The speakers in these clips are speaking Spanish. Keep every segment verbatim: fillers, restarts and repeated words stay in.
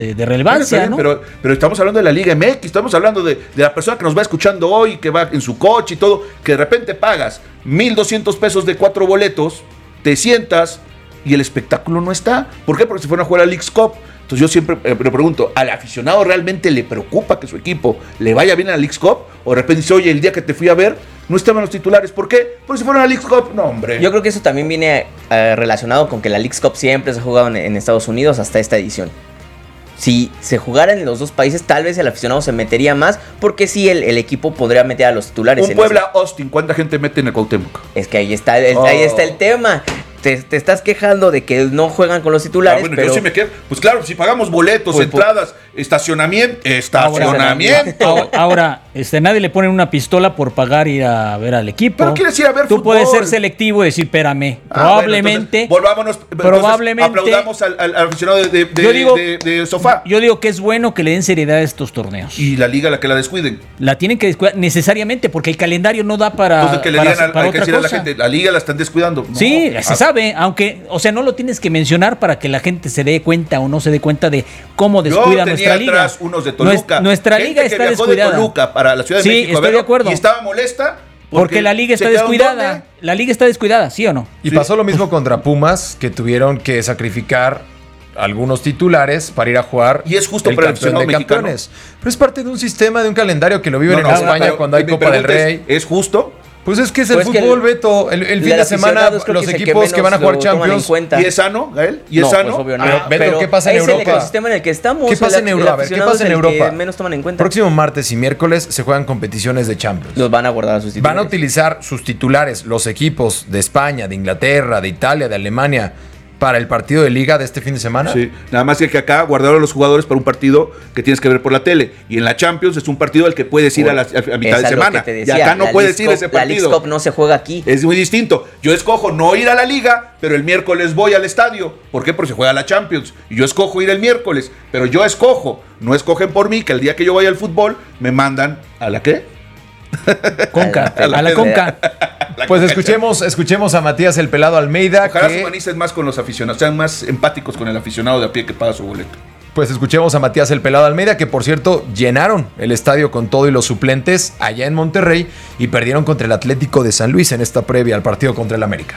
de, de relevancia, bien, ¿no? Pero, pero estamos hablando de la Liga M X, estamos hablando de, de la persona que nos va escuchando hoy, que va en su coche y todo, que de repente pagas mil doscientos pesos de cuatro boletos, te sientas y el espectáculo no está. ¿Por qué? Porque se fueron a jugar a Leagues Cup. Entonces yo siempre eh, me pregunto, ¿al aficionado realmente le preocupa que su equipo le vaya bien a la Leagues Cup? O de repente dice, oye, el día que te fui a ver, no estaban los titulares. ¿Por qué? Porque se fueron a la Leagues Cup. No, hombre. Yo creo que eso también viene eh, relacionado con que la Leagues Cup siempre se ha jugado en, en Estados Unidos hasta esta edición. Si se jugaran en los dos países, tal vez el aficionado se metería más, porque sí, el, el equipo podría meter a los titulares. Un Puebla-Austin, ¿cuánta gente mete en el Cuauhtémoc? Es que ahí está, el, oh. ahí está el tema. Te, te estás quejando de que no juegan con los titulares. Ah, bueno, pero... yo sí me quedo. Pues claro, si pagamos boletos, pues, entradas, estacionamiento, estacionamiento. Ahora, ahora este, nadie le pone una pistola por pagar ir a ver al equipo. Pero quieres ir a ver Tú fútbol. Puedes ser selectivo y decir, espérame, ah, bueno, probablemente. entonces, volvámonos. Probablemente. Aplaudamos al, al, al aficionado de, de, de, yo digo, de, de sofá. Yo digo que es bueno que le den seriedad a estos torneos. Y la liga la que la descuiden. La tienen que descuidar necesariamente porque el calendario no da para. Entonces, que le para, digan al, para hay que decir a la gente, la liga la están descuidando. No, sí, se ah, sabe, aunque. O sea, no lo tienes que mencionar para que la gente se dé cuenta o no se dé cuenta de cómo descuida nuestra liga. Atrás unos de Toluca. Nuestra gente liga está que viajó descuidada. De Toluca para la Ciudad de sí, México. estoy ver, de acuerdo. Y estaba molesta. Porque, porque la liga está descuidada. ¿Dónde? La liga está descuidada, ¿sí o no? Y sí. pasó lo mismo contra Pumas, que tuvieron que sacrificar algunos titulares para ir a jugar. Y es justo el para el campeón de mexicano. Campeones. Pero es parte de un sistema, de un calendario que lo viven no, no, en España pero, cuando hay Copa del Rey. Es, ¿Es justo? Pues es que es el pues fútbol, el, Beto. El, el fin de semana, los que equipos que, que van a jugar Champions. ¿Y es sano, Gael? ¿Y es no, sano? Pues obvio, no. Ah, Beto, pero ¿qué pasa en es Europa? Es el ecosistema en el que estamos. ¿Qué pasa en Europa? A ver, ¿qué pasa en Europa? Que menos toman en cuenta. Próximo martes y miércoles se juegan competiciones de Champions. Los van a guardar a sus titulares. Van a utilizar sus titulares, los equipos de España, de Inglaterra, de Italia, de Alemania, para el partido de liga de este fin de semana. Sí, nada más que acá guardaron a los jugadores para un partido que tienes que ver por la tele. Y en la Champions es un partido al que puedes ir bueno, a, la, a mitad de semana. Decía, y acá no puedes ir a ese partido. La Leagues Cup no se juega aquí. Es muy distinto. Yo escojo no ir a la liga, pero el miércoles voy al estadio. ¿Por qué? Porque se juega la Champions. Y yo escojo ir el miércoles, pero yo escojo. No escogen por mí que el día que yo vaya al fútbol me mandan a la ¿qué? Conca, a la, a la Conca. Pues escuchemos, escuchemos a Matías el Pelado Almeida. Ojalá que... se humanicen más con los aficionados, sean más empáticos con el aficionado de a pie que paga su boleto. Pues escuchemos a Matías el Pelado Almeida, que por cierto llenaron el estadio con todo y los suplentes allá en Monterrey y perdieron contra el Atlético de San Luis en esta previa al partido contra el América.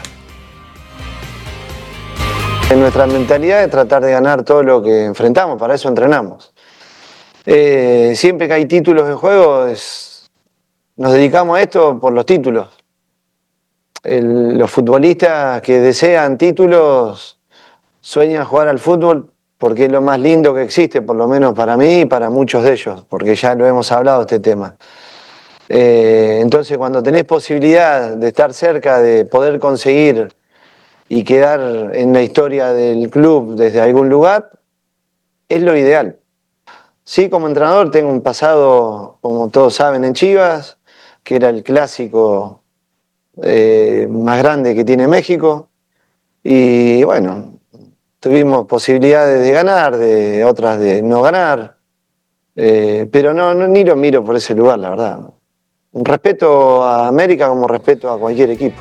En nuestra mentalidad es tratar de ganar todo lo que enfrentamos, para eso entrenamos. Eh, siempre que hay títulos en juego, es, nos dedicamos a esto por los títulos. El, los futbolistas que desean títulos sueñan jugar al fútbol porque es lo más lindo que existe, por lo menos para mí y para muchos de ellos, porque ya lo hemos hablado este tema. Eh, entonces, cuando tenés posibilidad de estar cerca, de poder conseguir y quedar en la historia del club desde algún lugar, es lo ideal. Sí, como entrenador tengo un pasado, como todos saben, en Chivas, que era el clásico eh, más grande que tiene México, y bueno, tuvimos posibilidades de ganar, de otras de no ganar, eh, pero no, no, ni lo miro por ese lugar, la verdad. Un respeto a América como respeto a cualquier equipo.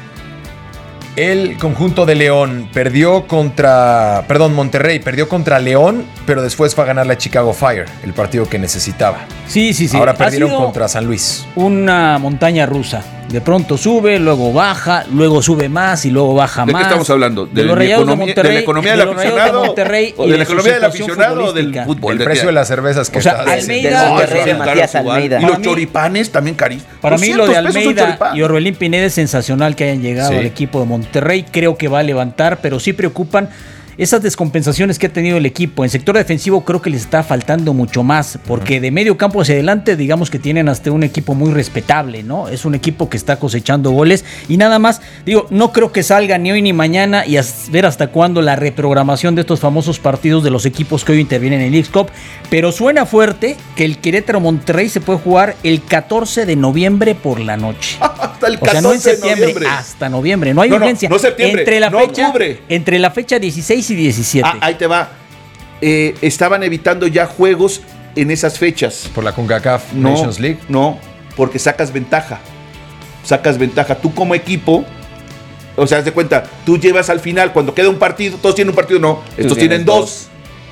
El conjunto de León perdió contra, perdón, Monterrey perdió contra León, pero después fue a ganar la Chicago Fire, el partido que necesitaba. Sí, sí, sí. Ahora perdieron contra San Luis. Una montaña rusa. De pronto sube, luego baja, luego sube más y luego baja más. más. ¿De qué estamos hablando? ¿De, de, los la, economía, de, Monterrey, de la economía del aficionado? De de ¿O de, de la economía del aficionado o del fútbol? El precio de las cervezas que o sea, está Almeida, de Monterrey, de Matías Almeida. Y los choripanes también carísimos. Para mí lo de Almeida y Orbelín Pineda es sensacional que hayan llegado sí. al equipo de Monterrey. Creo que va a levantar, pero sí preocupan esas descompensaciones que ha tenido el equipo. En sector defensivo creo que les está faltando mucho más, porque uh-huh. de medio campo hacia adelante digamos que tienen hasta un equipo muy respetable, ¿no? Es un equipo que está cosechando goles y nada más, digo, no creo que salga ni hoy ni mañana y a ver hasta cuándo la reprogramación de estos famosos partidos de los equipos que hoy intervienen en Leagues Cup, pero suena fuerte que el Querétaro Monterrey se puede jugar el catorce de noviembre por la noche. Hasta el catorce o sea, no en septiembre, de noviembre. Hasta noviembre, no hay no, urgencia. No, no septiembre, entre la no fecha, octubre. Entre la fecha dieciséis y diecisiete. Ah, ahí te va. Eh, estaban evitando ya juegos en esas fechas. ¿Por la CONCACAF no, Nations League? No, porque sacas ventaja. Sacas ventaja. Tú como equipo, o sea, haz de cuenta, tú llevas al final, cuando queda un partido, todos tienen un partido, no, estos tienen dos. dos.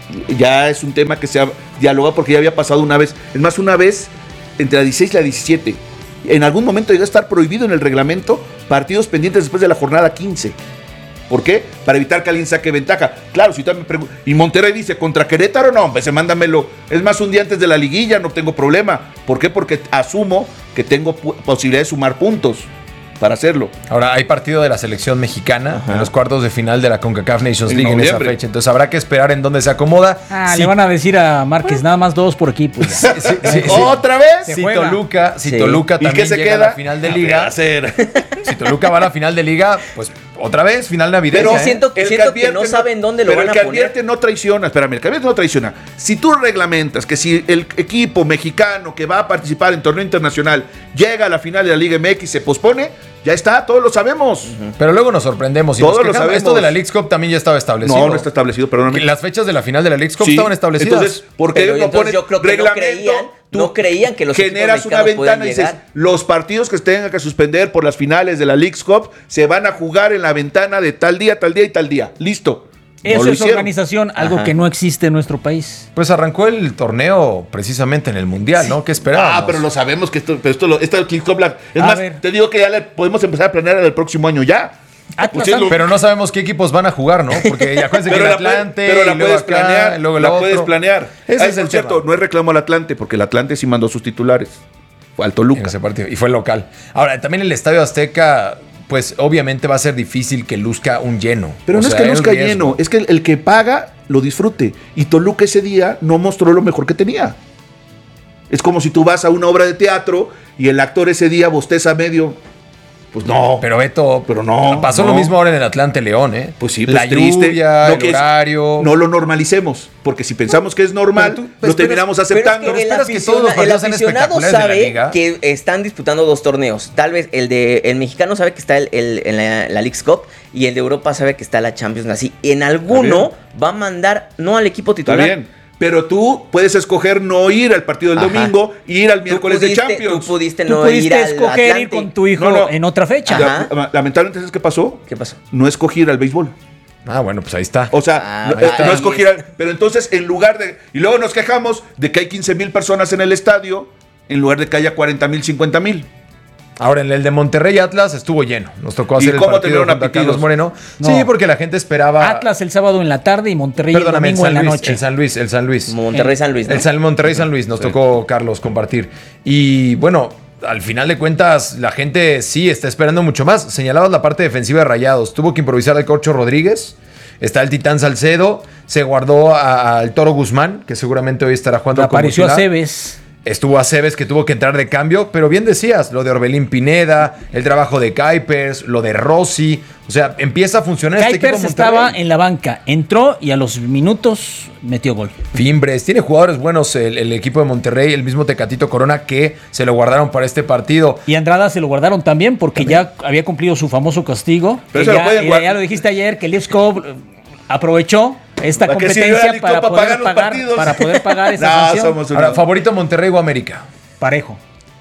Ya es un tema que se ha dialogado porque ya había pasado una vez. Es más, una vez entre la dieciséis y la diecisiete. En algún momento llegó a estar prohibido en el reglamento partidos pendientes después de la jornada quince. ¿Por qué? Para evitar que alguien saque ventaja. Claro, si usted me pregunta, y Monterrey dice, ¿contra Querétaro? No, pues mándamelo. Es más, un día antes de la liguilla, no tengo problema. ¿Por qué? Porque asumo que tengo posibilidad de sumar puntos para hacerlo. Ahora, hay partido de la selección mexicana Ajá. en los cuartos de final de la CONCACAF Nations League en, en esa fecha. Entonces habrá que esperar en dónde se acomoda. Ah, sí. Le van a decir a Márquez, nada más dos por equipo. Sí, sí, sí, ¿Otra vez? Si Toluca, si sí. Toluca también ¿Y qué se llega queda? a la final de liga. Hacer. Si Toluca va a la final de liga, pues otra vez, final navideña. Pero ¿eh? siento, que, siento que, que no saben dónde lo van a poner. Pero el que advierte no traiciona. Espérame, el que advierte no traiciona. Si tú reglamentas que si el equipo mexicano que va a participar en torneo internacional llega a la final de la Liga M X, se pospone, ya está, todos lo sabemos. Uh-huh. Pero luego nos sorprendemos. Y todos nos lo sabemos. Esto de la Leagues Cup también ya estaba establecido. No, no está establecido, perdóname. Las fechas de la final de la Leagues Cup sí, estaban establecidas. Entonces, ¿por qué no pones yo creo que reglamento? No creían, Tú no creían que los generas una ventana y dices, los partidos que se tengan que suspender por las finales de la Leagues Cup se van a jugar en la ventana de tal día, tal día y tal día. Listo. Eso no es hicieron. Organización, algo Ajá. que no existe en nuestro país. Pues arrancó el torneo precisamente en el Mundial, sí. ¿no? ¿Qué esperábamos? Ah, pero lo sabemos que esto, pero esto, lo, esto Leagues Cup, es a más, ver. te digo que ya le podemos empezar a planear el próximo año ya. Atlas, pues, pero no sabemos qué equipos van a jugar, ¿no? Porque ya acuérdense que el Atlante. Pero la puedes acá, planear. Luego la puedes planear. Ese Ay, es el cierto, tema. no es reclamo al Atlante, porque el Atlante sí mandó sus titulares. Fue al Toluca. En ese partido. Y fue local. Ahora, también el Estadio Azteca, pues obviamente va a ser difícil que luzca un lleno. Pero o no sea, es que luzca lleno, es que el, el que paga lo disfrute. Y Toluca ese día no mostró lo mejor que tenía. Es como si tú vas a una obra de teatro y el actor ese día bosteza medio. Pues no. Pero Beto, pero no. Pasó no. lo mismo ahora en el Atlante León, ¿eh? Pues sí, pues la triste. lluvia, no, el horario. Es, no lo normalicemos, porque si pensamos que es normal, tú, pues, lo terminamos aceptando. Pero es que el, que todos los el aficionado sabe que están disputando dos torneos. Tal vez el de el mexicano sabe que está el, el, en la, la Leagues Cup y el de Europa sabe que está la Champions. Así, en alguno va a mandar no al equipo titular. Está bien. Pero tú puedes escoger no ir al partido del Ajá. domingo e ir al miércoles pudiste, de Champions. Tú pudiste tú no pudiste ir al escoger Atlante. ir con tu hijo no, no. en otra fecha. Ajá. Lamentablemente, ¿sabes qué pasó? ¿Qué pasó? No escogí ir al béisbol. Ah, bueno, pues ahí está. O sea, ah, no, no escogí ir al... Pero entonces, en lugar de... Y luego nos quejamos de que hay quince mil personas en el estadio, en lugar de que haya cuarenta mil, cincuenta mil. Ahora, en el de Monterrey Atlas estuvo lleno. Nos tocó hacer el partido junto a Carlos Moreno. No. Sí, porque la gente esperaba... Atlas el sábado en la tarde y Monterrey Perdóname, el domingo el en Luis, la noche. El San Luis, el San Luis. Monterrey San Luis, ¿no? El San, Monterrey San Luis nos sí. tocó, Carlos, compartir. Y bueno, al final de cuentas, la gente sí está esperando mucho más. Señalabas la parte defensiva de Rayados. Tuvo que improvisar el Corcho Rodríguez. Está el Titán Salcedo. Se guardó al Toro Guzmán, que seguramente hoy estará jugando. Apareció a Cebes. Estuvo a Cebes, que tuvo que entrar de cambio, pero bien decías, lo de Orbelín Pineda, el trabajo de Kuipers, lo de Rossi, o sea, empieza a funcionar Kuipers este equipo Monterrey. Estaba en la banca, entró y a los minutos metió gol. Fimbres, tiene jugadores buenos el, el equipo de Monterrey, el mismo Tecatito Corona que se lo guardaron para este partido. Y Andrada se lo guardaron también porque también. ya había cumplido su famoso castigo. Pero ya, se lo pueden ya, ya lo dijiste ayer, que Leagues Cup aprovechó esta ¿Para competencia para poder, pagar, para poder pagar esa no, sanción. Somos Ahora, ¿favorito Monterrey o América? Parejo.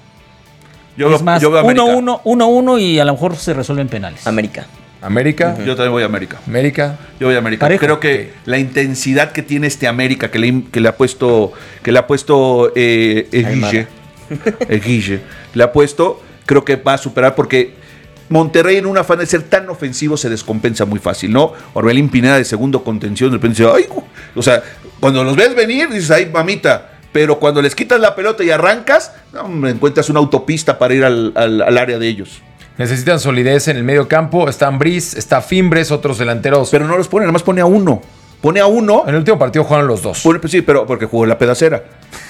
Yo, es más, uno uno y a lo mejor se resuelven penales. América. América. Uh-huh. Yo también voy a América. América. Yo voy a América. Parejo. Creo que la intensidad que tiene este América que le, que le ha puesto que le ha puesto eh, Eguille, Eguille, le ha puesto, creo que va a superar porque Monterrey en un afán de ser tan ofensivo se descompensa muy fácil, ¿no? Orbelín Pineda de segundo contención, de repente dice, ay, o sea, cuando los ves venir dices, ay, mamita. Pero cuando les quitas la pelota y arrancas, no, encuentras una autopista para ir al, al, al área de ellos. Necesitan solidez en el medio campo. Está Ambriz, está Fimbres, otros delanteros. Pero no los pone, nada más pone a uno. Pone a uno. En el último partido jugaron los dos. Pone, sí, pero porque jugó la pedacera.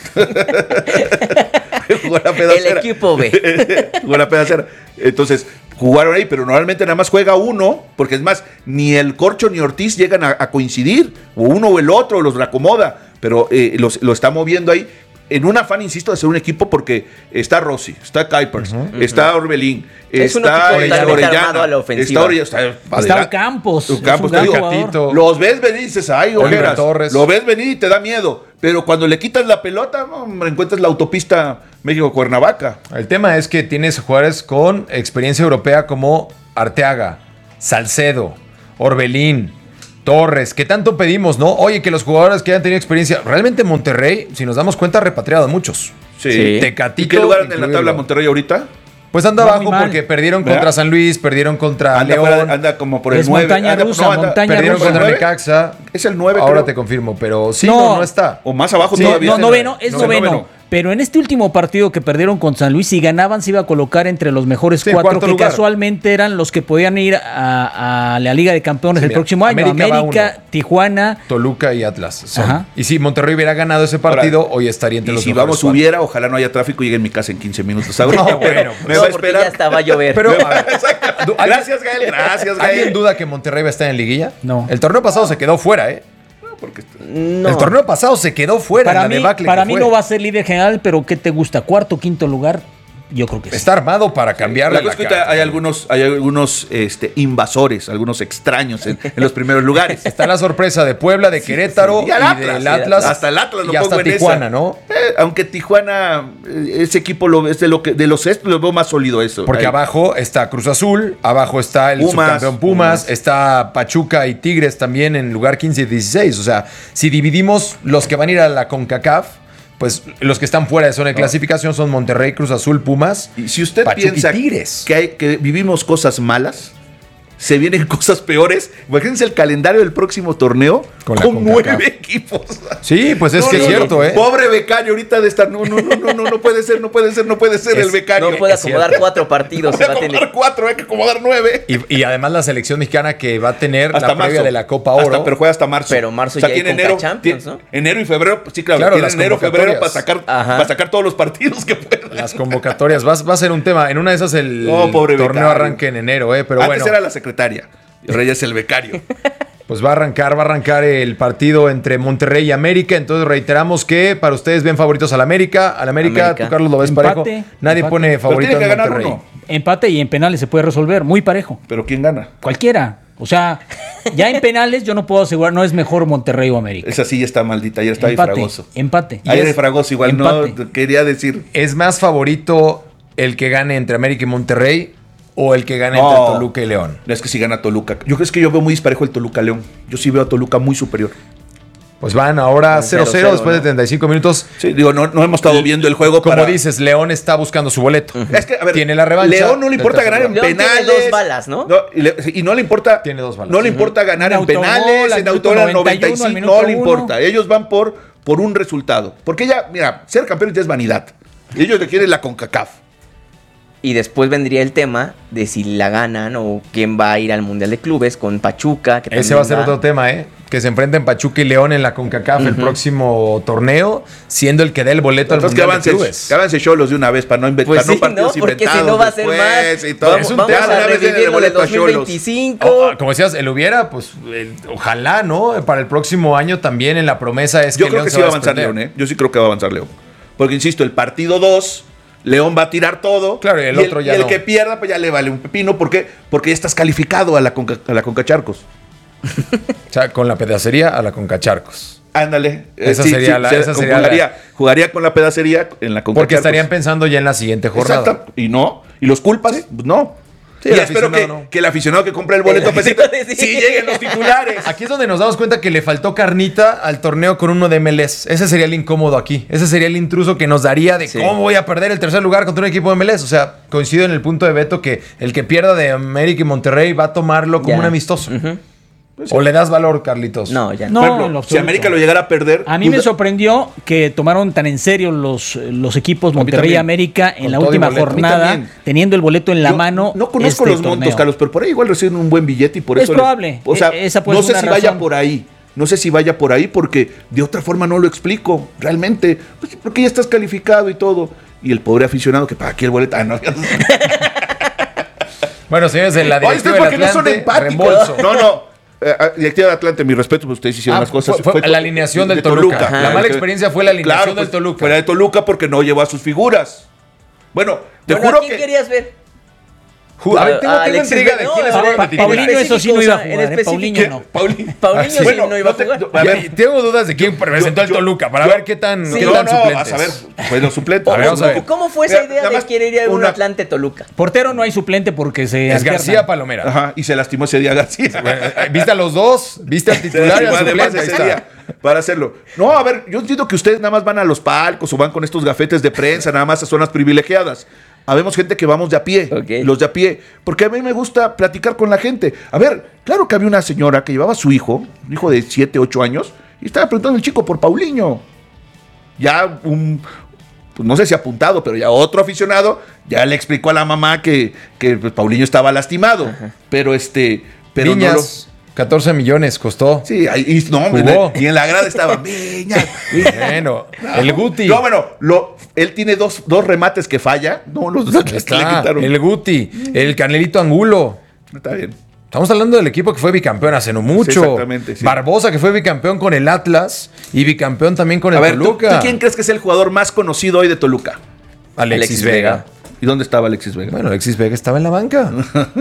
Jugó la pedacera. El equipo B. Jugó la pedacera. Entonces, jugaron ahí, pero normalmente nada más juega uno, porque es más, ni el Corcho ni Ortiz llegan a, a coincidir. O uno o el otro los reacomoda. Pero eh, los, lo está moviendo ahí en un afán, insisto, de ser un equipo porque está Rossi, está Kuipers, uh-huh, uh-huh. está Orbelín, es está Orellana, a la está Orellana, está, está Ocampos, Ocampos, está los ves venir y dices, ay, ojeras, Torres. Lo ves venir y te da miedo, pero cuando le quitas la pelota, no, encuentras la autopista México-Cuernavaca. El tema es que tienes jugadores con experiencia europea como Arteaga, Salcedo, Orbelín, Torres, ¿qué tanto pedimos, no? Oye, que los jugadores que hayan tenido experiencia. Realmente Monterrey, si nos damos cuenta, ha repatriado a muchos. Sí. sí. Tecatito. ¿Y qué lugar en la tabla Monterrey ahorita? Pues anda no, abajo porque perdieron ¿verdad? Contra San Luis, perdieron contra anda León. Fuera, anda como por el es nueve. Montaña anda, rusa, no, anda, montaña perdieron rusa. contra Necaxa. Es el nueve, Ahora creo. te confirmo, pero sí, no, no, no está. O más abajo sí, todavía. No, noveno, es no, noveno. noveno. Pero en este último partido que perdieron con San Luis, si ganaban se iba a colocar entre los mejores sí, cuatro, que lugar. Casualmente eran los que podían ir a, a la Liga de Campeones sí, el mira, próximo año. América, América Tijuana, Toluca y Atlas. Son. Y si Monterrey hubiera ganado ese partido, ahora, hoy estaría entre y los si mejores vamos cuatro. Hubiera, ojalá no haya tráfico y llegue en mi casa en quince minutos. Ahora, no, bueno, me no, va a esperar. Ya estaba a llover. Pero, a ver, gracias, Gael. Gracias, Gael. ¿Alguien duda que Monterrey va a estar en liguilla? No. El torneo pasado se quedó fuera, ¿eh? Porque no. El torneo pasado se quedó fuera. Para en la mí, debacle para que mí fue. no va a ser líder general, pero ¿qué te gusta? ¿Cuarto, quinto lugar? Yo creo que sí. Está armado para cambiar la la cosa cara. Hay algunos, hay algunos este, invasores, algunos extraños en, en los primeros lugares. Está la sorpresa de Puebla, de Querétaro, sí, sí. Y, y del Atlas. Hasta el Atlas lo y hasta pongo en Tijuana, esa. ¿no? Eh, aunque Tijuana, ese equipo lo, es de, lo que, de los estos lo veo más sólido eso. Porque ahí. Abajo está Cruz Azul, abajo está el Pumas, subcampeón Pumas, Pumas, está Pachuca y Tigres también en lugar quince y dieciséis. O sea, si dividimos los que van a ir a la CONCACAF, pues los que están fuera de zona de no. clasificación son Monterrey, Cruz Azul, Pumas. Y si usted Pachuca piensa y Tigres. Que, hay, que vivimos cosas malas, se vienen cosas peores. Imagínense el calendario del próximo torneo con, con nueve equipos. Sí, pues es no, que no, es cierto, no. ¿eh? Pobre becario ahorita de estar. No, no, no, no, no, no puede ser, no puede ser, no puede ser es, el becario. No puede acomodar cuatro partidos. No puede acomodar tener... cuatro, hay que acomodar nueve. Y, y además la selección mexicana que va a tener hasta la marzo. Previa de la Copa Oro. Hasta, pero juega hasta marzo. Pero marzo o sea, ya tiene hay enero, Champions, tiene, ¿no? enero y febrero, sí, claro, claro tiene enero, febrero para sacar, para sacar todos los partidos que puedan. Las convocatorias, va, va a ser un tema. En una de esas el oh, torneo becario. arranque en enero, ¿eh? Pero Antes bueno. era la secretaria. Y ahora ya es el becario. Pues va a arrancar, va a arrancar el partido entre Monterrey y América. Entonces reiteramos que para ustedes ven favoritos al América. Al América, América. tú, Carlos, lo ves Empate, parejo. Nadie empate. pone favorito Pero tiene que en ganar Monterrey. uno. Empate y en penales se puede resolver, muy parejo. ¿Pero quién gana? Cualquiera. O sea, ya en penales yo no puedo asegurar, no es mejor Monterrey o América. Esa sí ya está maldita, ya está ahí empate, fragoso. Empate. Ahí es fragoso igual, empate. No quería decir. ¿Es más favorito el que gane entre América y Monterrey o el que gane No. entre Toluca y León? No es que si gana Toluca. Yo creo que yo veo muy disparejo el Toluca León. Yo sí veo a Toluca muy superior. Pues van ahora cero cero después ¿no? de treinta y cinco minutos. Sí, digo, no, no hemos estado viendo el juego. Como para... dices, León está buscando su boleto. Uh-huh. Es que, a ver, tiene la revancha. León no le importa ganar en León penales. Tiene dos balas, ¿no? no y, le, y no le importa. Tiene dos balas. No le importa uh-huh. ganar en, en penales, en autogol noventa y cinco. No le importa. Ellos van por, por un resultado. Porque ya, mira, ser campeón ya es vanidad. Ellos le quieren la CONCACAF. Y después vendría el tema de si la ganan o quién va a ir al Mundial de Clubes con Pachuca. Que Ese va a ser va. otro tema, ¿eh? Que se enfrenten Pachuca y León en la CONCACAF uh-huh. el próximo torneo, siendo el que dé el boleto al Mundial que avance, de Clubes. Que avance Cholos de una vez para no inventar pues sí, no partidos no, porque inventados si no va a ser más. Y todo. Vamos, Es un vamos tema. a revivir lo del dos mil veinticinco. Oh, como decías, el hubiera, pues el, ojalá, ¿no? Para el próximo año también en la promesa es Yo que creo León que se sí va a va avanzar desprender. León, ¿eh? Yo sí creo que va a avanzar León. Porque, insisto, el partido dos... León va a tirar todo. Claro, y el y otro ya y el no. que pierda, pues ya le vale un pepino. ¿Por qué? Porque ya estás calificado a la, Conca, a la Concacharcos. O sea, con la pedacería a la Concacharcos. Ándale. Esa eh, sí, sería sí, la. se, Esa sería jugaría, la... jugaría con la pedacería en la Concacharcos. Porque estarían pensando ya en la siguiente jornada. Exacto. Y no. ¿Y los culpas? Pues no. Sí, y espero que, no. que el aficionado que compre el boleto pesita, sí. sí lleguen los titulares. Aquí es donde nos damos cuenta que le faltó carnita al torneo con uno de M L S. Ese sería el incómodo aquí. Ese sería el intruso que nos daría de sí. cómo voy a perder el tercer lugar contra un equipo de M L S. O sea, coincido en el punto de Beto que el que pierda de América y Monterrey va a tomarlo como ya. un amistoso. Uh-huh. Pues, ¿o le das valor, Carlitos? No, ya no. Por ejemplo, si América lo llegara a perder... A mí me sorprendió que tomaron tan en serio los, los equipos Monterrey y América en la última jornada, teniendo el boleto en la Yo mano. No conozco este los torneo. montos, Carlos, pero por ahí igual reciben un buen billete y por es eso... Es probable. O sea, Esa puede no sé ser si una vaya razón. por ahí. No sé si vaya por ahí porque de otra forma no lo explico. Realmente, pues, porque ya estás calificado y todo. Y el pobre aficionado que paga aquí el boleto... Ah, no. Bueno, señores, en la directiva Oye, ¿por del qué no son Atlante, empáticos? reembolso. No, no. Eh, directiva de Atlante, mi respeto, pues ustedes hicieron ah, las cosas. Fue, fue, fue la alineación del Toluca. Toluca. La mala experiencia fue la alineación claro, del Toluca. Fue la de Toluca porque no llevó a sus figuras. Bueno, te bueno, juro ¿a quién que. querías ver? A ver, tengo, tengo intriga de quiénes no, van a pa, repetir. Paulinho eso sí no iba a jugar, en ¿eh? Paulinho no. Paulinho, Paulinho sí, bueno, no iba a te- jugar. a ver, Ya, tengo dudas de quién representó al Toluca para yo- ver qué tan, sí, qué no, tan no, suplentes. vas a ver, pues los suplentes. A ver, vamos a ver. ¿Cómo fue esa Mira, idea nada de más quiere ir a un una- Atlante Toluca? Portero no hay suplente porque se Es alternan. García Palomera. Ajá, y se lastimó ese día García. Eh, ¿Viste a los dos? ¿Viste al Se titular y lastimó al además suplente? Ahí ese está. día para hacerlo. No, a ver, yo entiendo que ustedes nada más van a los palcos o van con estos gafetes de prensa, nada más a zonas privilegiadas. Habemos gente que vamos de a pie, Ok. los de a pie, porque a mí me gusta platicar con la gente. A ver, claro que había una señora que llevaba a su hijo, un hijo de siete, ocho años, y estaba preguntando al chico por Paulinho. Ya un, pues no sé si apuntado, pero ya otro aficionado, ya le explicó a la mamá que, que pues, Paulinho estaba lastimado. Pero este, pero no lo... Viñas, catorce millones costó. Sí, ahí, y, no, hombre, Jugó. y en la grada estaba Viñas. Bueno, el Guti. No, bueno, lo, él tiene dos, dos remates que falla. No, los dos que le Está, quitaron. el Guti, el Canelito Angulo. Está bien. Estamos hablando del equipo que fue bicampeón hace no mucho. Sí, exactamente, sí. Barbosa, que fue bicampeón con el Atlas y bicampeón también con A el ver, ¿tú, Toluca. tú quién crees que es el jugador más conocido hoy de Toluca? Alexis, Alexis Vega. Vega. ¿Y dónde estaba Alexis Vega? Bueno, Alexis Vega estaba en la banca.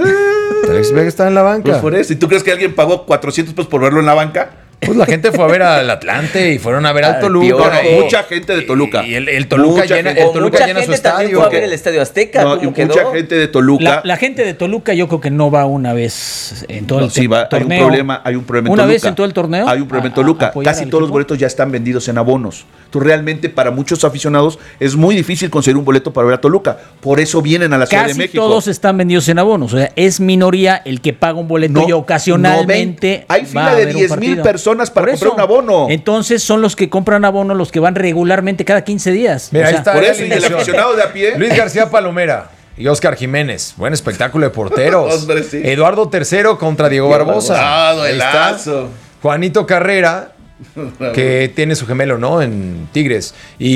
Alexis Vega estaba en la banca. Pues por eso. ¿Y tú crees que alguien pagó cuatrocientos pesos por verlo en la banca? Pues la gente fue a ver al Atlante y fueron a ver al Al Toluca. Piojo. No, y- mucha gente de Toluca. Y el, el Toluca Mucha llena, gente. el O Toluca mucha llena su gente también estadio. fue a ver el Estadio Azteca. No, y ¿Cómo quedó? mucha gente de Toluca. La, la gente de Toluca yo creo que no va una vez en todo No, el sí, te- va, hay un torneo. problema, hay un problema en ¿Una Toluca. vez en todo el torneo? Hay un problema en A- Toluca. a apoyar Casi al todos los equipo. boletos ya están vendidos en abonos. Tú realmente para muchos aficionados es muy difícil conseguir un boleto para ver a Toluca. Por eso vienen a la Ciudad de Casi México. todos están vendidos en abonos. O sea, es minoría el que paga un boleto No, y ocasionalmente. no ven. Hay va fila a de haber un diez mil partido. personas para Por comprar eso, un abono. Entonces son los que compran abono los que van regularmente cada quince días. Mira, O ahí sea, está. Por la eso, y el alineación. aficionado de a pie. Luis García Palomera y Oscar Jiménez. Buen espectáculo de porteros. Hombre, sí. Eduardo tercero contra Diego Diego Barbosa. Barbosa. Ah, Ahí está. duelazo. Juanito Carrera, que tiene su gemelo, ¿no? En Tigres.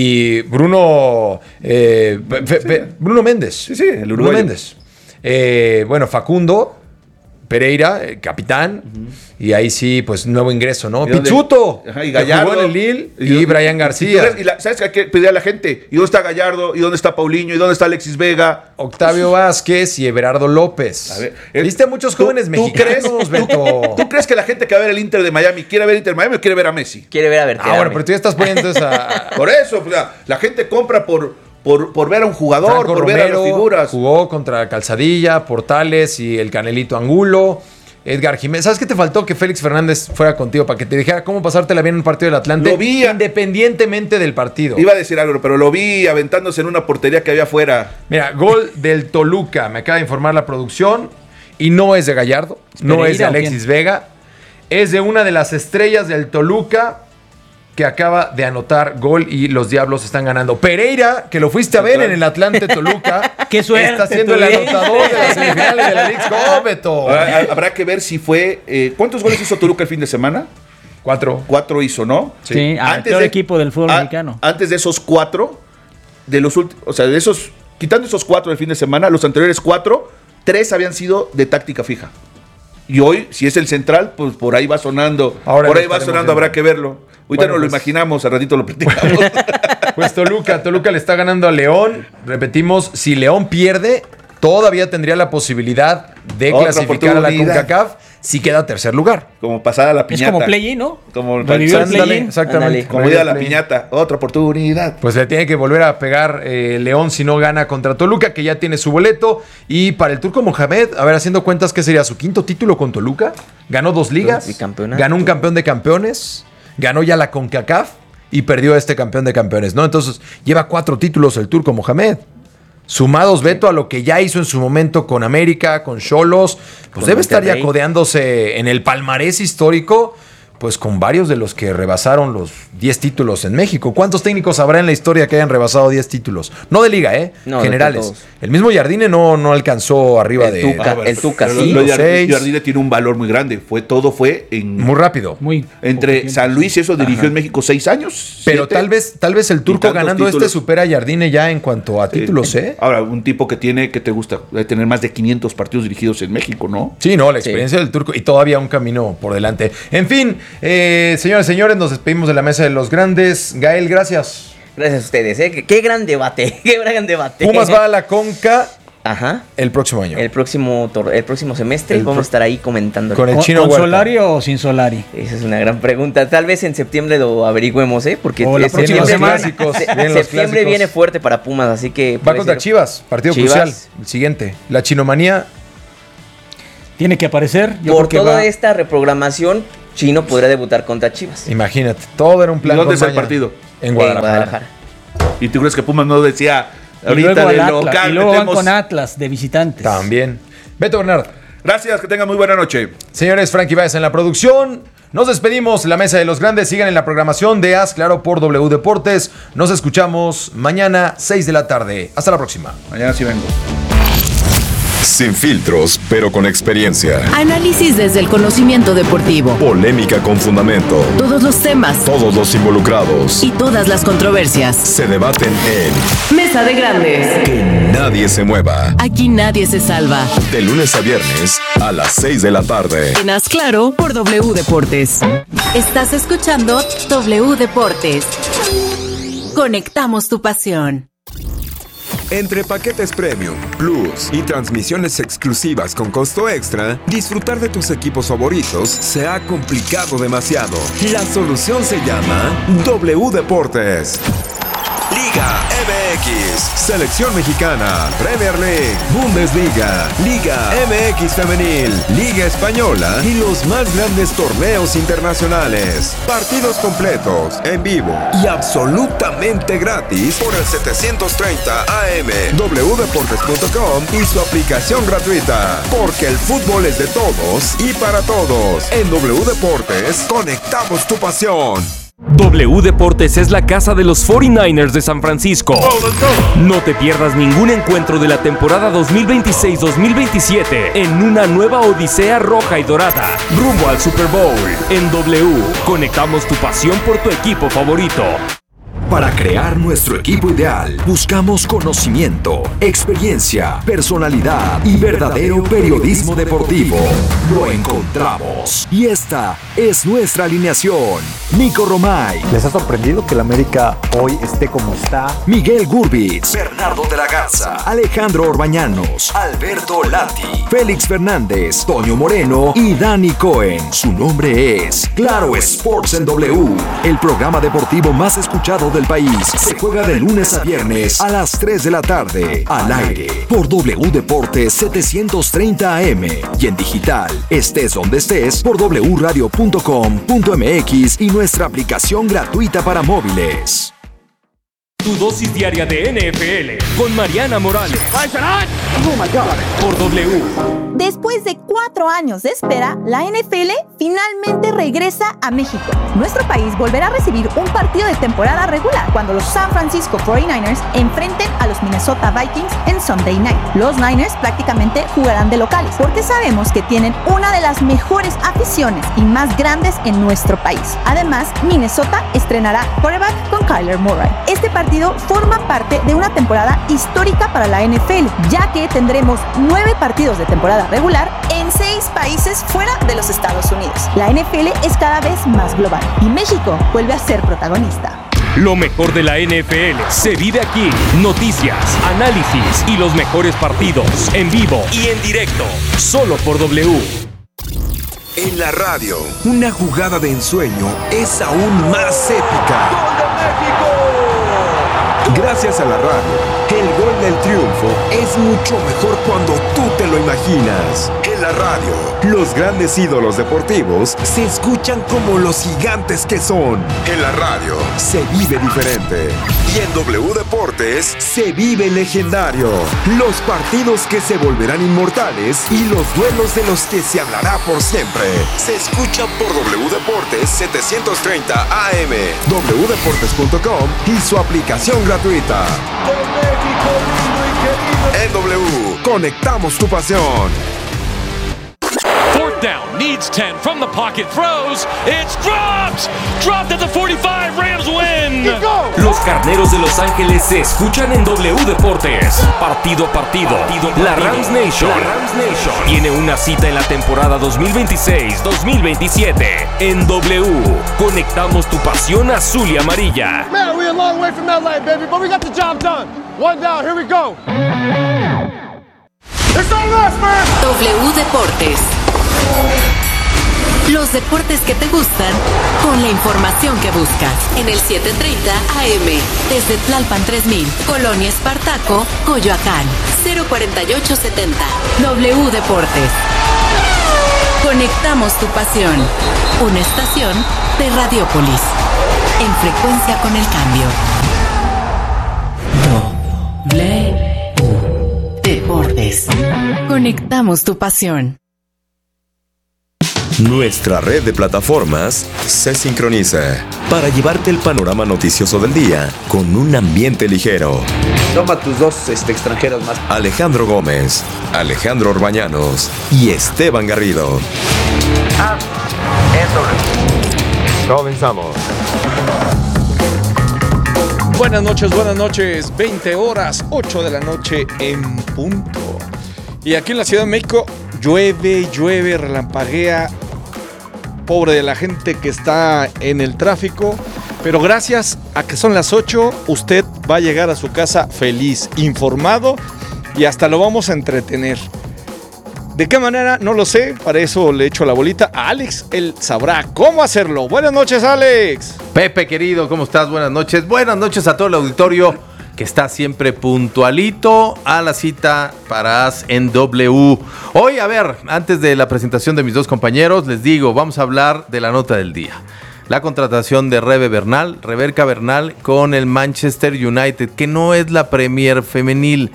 Y Bruno. eh, Fe- Fe- Bruno Méndez. Sí, sí, el Bruno uruguayo. Méndez. Eh, bueno, Facundo Pereira, eh, capitán. Y ahí sí, pues nuevo ingreso, ¿no? ¿Y dónde? Pizzuto. Ajá, y que Gallardo. jugó en el Lille. Y, dónde- Brian ¿Y, García. tú ves? Y la- ¿Sabes qué pedía a la gente? ¿Y dónde está Gallardo? ¿Y dónde está Paulinho? ¿Y dónde está Alexis Vega? Octavio Vázquez y Everardo López. A ver, el- ¿Viste a muchos ¿Tú- jóvenes tú mexicanos, crees- Beto? ¿Tú crees que la gente que va a ver el Inter de Miami quiere ver Inter de Miami o quiere ver a Messi? Quiere ver a ver. Ah, bueno, pero tú ya estás poniendo esa... Por eso, o sea, la gente compra por, por, por ver a un jugador, Franco por ver a las Romero figuras. jugó contra Calzadilla, Portales y el Canelito Angulo. Edgar Jiménez. ¿Sabes qué te faltó? Que Félix Fernández fuera contigo para que te dijera cómo pasártela bien en un partido del Atlante. Lo vi. Independientemente del partido. Iba a decir algo, pero lo vi aventándose en una portería que había afuera. Mira, gol del Toluca. Me acaba de informar la producción. Y no es de Gallardo. No ¿Pereira es de o Alexis quién? Vega. Es de una de las estrellas del Toluca que acaba de anotar gol y los Diablos están ganando. Pereira, que lo fuiste a ver en el Atlante Toluca. Qué suerte Está siendo el tuviste. anotador de las semifinales de la Leagues Cup, Beto. Ahora, habrá que ver si fue. eh, ¿Cuántos goles hizo Toluca el fin de semana? Cuatro. Cuatro hizo, ¿no? Sí, al peor equipo del fútbol a- mexicano. Antes de esos cuatro, de los últimos, o sea, de esos, quitando esos cuatro del fin de semana, los anteriores cuatro, tres habían sido de táctica fija. Y hoy, si es el central, pues por ahí va sonando. Ahora por lo ahí va estaremos sonando, habrá viendo. que verlo. Ahorita Bueno, no lo pues- imaginamos, al ratito lo platicamos. Pues Toluca, Toluca le está ganando a León. Repetimos, si León pierde, todavía tendría la posibilidad de Otra clasificar a la oportunidad. CONCACAF si queda tercer lugar. Como pasada la Es piñata. como play-in, ¿no? Como Revivió el Ándale, play-in. Exactamente. Ándale. Como ida a la piñata. Otra oportunidad. Pues le tiene que volver a pegar eh, León si no gana contra Toluca, que ya tiene su boleto. Y para el turco Mohamed, a ver, haciendo cuentas, ¿qué sería su quinto título con Toluca? Ganó dos ligas, Bicampeonato. ganó un campeón de campeones, ganó ya la CONCACAF y perdió este campeón de campeones, ¿no? Entonces, lleva cuatro títulos el turco Mohamed. Sumados, Beto, a lo que ya hizo en su momento con América, con Xolos, pues Con debe estar ya Monterrey. codeándose en el palmarés histórico, pues con varios de los que rebasaron los diez títulos en México. ¿Cuántos técnicos habrá en la historia que hayan rebasado diez títulos? No de liga, ¿eh? No, de Generales. todos. El mismo Jardine no, no alcanzó arriba El de... Tuca. Ah, bueno, el Tuca, pero sí. Lo de Seis. Jardine tiene un valor muy grande. Fue, todo fue en. Muy rápido. Muy entre poco San tiempo. Luis y eso dirigió en México seis años. Pero siete. tal vez, tal vez el turco tantos ganando este títulos. supera a Jardine ya en cuanto a títulos, ¿eh? Ahora, un tipo que tiene, que te gusta, de tener más de quinientos partidos dirigidos en México, ¿no? Sí, no, la Sí. experiencia del turco y todavía un camino por delante. En fin, eh, señores, señores, nos despedimos de la mesa de los grandes. Gael, gracias. Gracias a ustedes, ¿eh? Qué, qué gran debate, qué gran debate. Pumas va a la Conca Ajá. El próximo año. El próximo, tor- el próximo semestre El vamos pro- a estar ahí comentando. Con el ¿Con, chino con Huerta. Solari o sin Solari? Esa es una gran pregunta. Tal vez en septiembre lo averigüemos, ¿eh? Porque O la es- próxima septiembre, semana. Clásicos, se- vienen los septiembre clásicos. viene fuerte para Pumas, así que... Va puede contra ser- Chivas, partido Chivas. crucial. El siguiente. La chinomanía. Tiene que aparecer. Yo Por creo que toda va- esta reprogramación, Chino podría debutar contra Chivas. Imagínate, todo era un plan. ¿Y dónde con es el maña. partido? En Guadalajara. En Guadalajara. ¿Y tú crees que Pumas no decía Y ahorita luego, de al Atlas, local? y luego van metemos- con Atlas de visitantes. También. Beto Bernard. Gracias, que tengan muy buena noche. Señores, Frankie Báez en la producción. Nos despedimos. La mesa de los grandes. Sigan en la programación de Haz Claro por W Deportes. Nos escuchamos mañana, seis de la tarde. Hasta la próxima. Mañana sí vengo. Sin filtros, pero con experiencia. Análisis desde el conocimiento deportivo. Polémica con fundamento. Todos los temas Todos los involucrados y todas las controversias. se debaten en Mesa de Grandes. Que Nadie se mueva. Aquí nadie se salva. De lunes a viernes a las seis de la tarde. En Haz Claro por W Deportes. Estás escuchando W Deportes. Conectamos tu pasión. Entre paquetes Premium, Plus y transmisiones exclusivas con costo extra, disfrutar de tus equipos favoritos se ha complicado demasiado. La solución se llama W Deportes. Liga M X, Selección Mexicana, Premier League, Bundesliga, Liga M X Femenil, Liga Española y los más grandes torneos internacionales. Partidos completos, en vivo y absolutamente gratis por el setecientos treinta A M, w deportes punto com y su aplicación gratuita. Porque el fútbol es de todos y para todos. En W Deportes, conectamos tu pasión. W Deportes es la casa de los cuarenta y nueve ers de San Francisco. No te pierdas ningún encuentro de la temporada dos mil veintiséis dos mil veintisiete en una nueva odisea roja y dorada, rumbo al Super Bowl. En W, conectamos tu pasión por tu equipo favorito. Para crear nuestro equipo ideal, buscamos conocimiento, experiencia, personalidad y verdadero periodismo deportivo. Lo encontramos. Y esta es nuestra alineación. Nico Romay. ¿Les ha sorprendido que el América hoy esté como está? Miguel Gurbitz. Bernardo de la Garza. Alejandro Orbañanos. Alberto Lati. Félix Fernández. Toño Moreno y Dani Cohen. Su nombre es Claro Sports en W. El programa deportivo más escuchado del país. Se juega de lunes a viernes a las tres de la tarde. Al aire por W Deportes setecientos treinta A M y en digital, estés donde estés, por w radio punto com punto m x y nuestra aplicación gratuita para móviles. Tu dosis diaria de N F L con Mariana Morales. Oh my God. Por W. Después de cuatro años de espera, la N F L finalmente regresa a México. Nuestro país volverá a recibir un partido de temporada regular cuando los San Francisco cuarenta y nueve ers enfrenten a los Minnesota Vikings en Sunday Night. Los Niners prácticamente jugarán de locales porque sabemos que tienen una de las mejores aficiones y más grandes en nuestro país. Además, Minnesota estrenará quarterback con Kyler Murray. Este partido forma parte de una temporada histórica para la N F L, ya que tendremos nueve partidos de temporada regular en seis países fuera de los Estados Unidos. La N F L es cada vez más global y México vuelve a ser protagonista. Lo mejor de la N F L se vive aquí. Noticias, análisis y los mejores partidos en vivo y en directo. Solo por W. En la radio, una jugada de ensueño es aún más épica. ¡Gol de México! Gracias a la radio, el gol del triunfo es mucho mejor cuando tú te lo imaginas. En la radio, los grandes ídolos deportivos se escuchan como los gigantes que son. En la radio, se vive diferente. Y en W Deportes, se vive legendario. Los partidos que se volverán inmortales y los duelos de los que se hablará por siempre. Se escucha por W Deportes setecientos treinta A M, w deportes punto com y su aplicación gratuita. En W, conectamos tu pasión. Fourth down, needs ten, from the pocket, throws, it's dropped! Dropped at the forty-five, Rams win! Los carneros de Los Ángeles se escuchan en W Deportes. Partido a partido, la Rams Nation, la Rams Nation tiene una cita en la temporada dos mil veintiséis dos mil veintisiete. En W, conectamos tu pasión azul y amarilla. Man, we're a long way from L A, baby, but we got the job done. One down, here we go. W Deportes. Los deportes que te gustan con la información que buscas en el siete treinta A M desde Tlalpan tres mil, Colonia Espartaco, Coyoacán, cero cuarenta y ocho setenta. W Deportes. Conectamos tu pasión. Una estación de Radiópolis. En frecuencia con el cambio. W Deportes. Conectamos tu pasión. Nuestra red de plataformas se sincroniza para llevarte el panorama noticioso del día con un ambiente ligero. Toma tus dos este, extranjeros más. Alejandro Gómez, Alejandro Orbañanos y Esteban Garrido. Ah, Comenzamos. Buenas noches, buenas noches. veinte horas, ocho de la noche en punto. Y aquí en la Ciudad de México llueve, llueve, relampaguea. Pobre de la gente que está en el tráfico. Pero gracias a que son las ocho, usted va a llegar a su casa feliz, informado y hasta lo vamos a entretener. ¿De qué manera? No lo sé, para eso le echo la bolita a Alex, él sabrá cómo hacerlo. Buenas noches, Alex. Pepe, querido, ¿cómo estás? Buenas noches. Buenas noches a todo el auditorio que está siempre puntualito a la cita para As en W. Hoy, a ver, antes de la presentación de mis dos compañeros, les digo, vamos a hablar de la nota del día. La contratación de Rebe Bernal, Rebeca Bernal con el Manchester United, que no es la Premier femenil.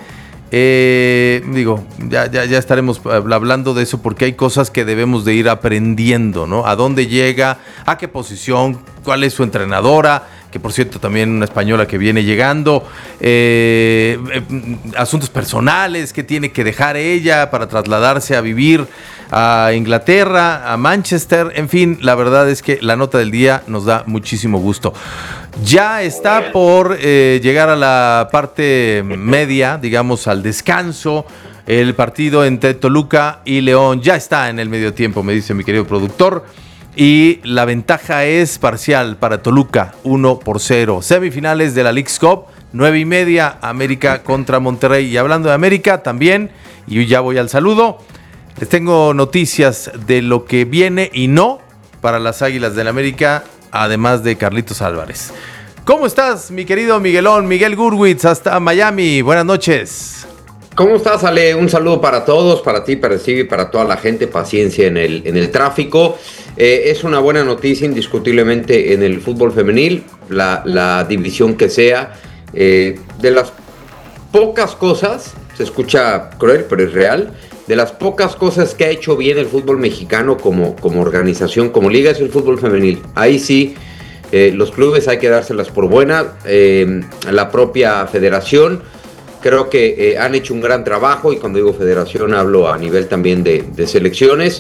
Eh, digo, ya, ya, ya estaremos hablando de eso porque hay cosas que debemos de ir aprendiendo, ¿no? A dónde llega, a qué posición, cuál es su entrenadora, que por cierto también una española que viene llegando, eh, eh, asuntos personales que tiene que dejar ella para trasladarse a vivir a Inglaterra, a Manchester, en fin, la verdad es que la nota del día nos da muchísimo gusto. Ya está por eh, llegar a la parte media, digamos al descanso, el partido entre Toluca y León ya está en el medio tiempo, me dice mi querido productor. Y la ventaja es parcial para Toluca, uno por cero. Semifinales de la Leagues Cup, nueve y media, América contra Monterrey. Y hablando de América también, y ya voy al saludo, les tengo noticias de lo que viene y no para las Águilas del América, además de Carlitos Álvarez. ¿Cómo estás, mi querido Miguelón? Miguel Gurwitz, hasta Miami. Buenas noches. ¿Cómo estás, Ale? Un saludo para todos, para ti, para Steve y para toda la gente. Paciencia en el, en el tráfico. Eh, es una buena noticia, indiscutiblemente, en el fútbol femenil, la, la división que sea. Eh, de las pocas cosas, se escucha cruel, pero es real, de las pocas cosas que ha hecho bien el fútbol mexicano como, como organización, como liga, es el fútbol femenil. Ahí sí, eh, los clubes hay que dárselas por buena. Eh, la propia federación, creo que eh, han hecho un gran trabajo, y cuando digo federación hablo a nivel también de, de selecciones.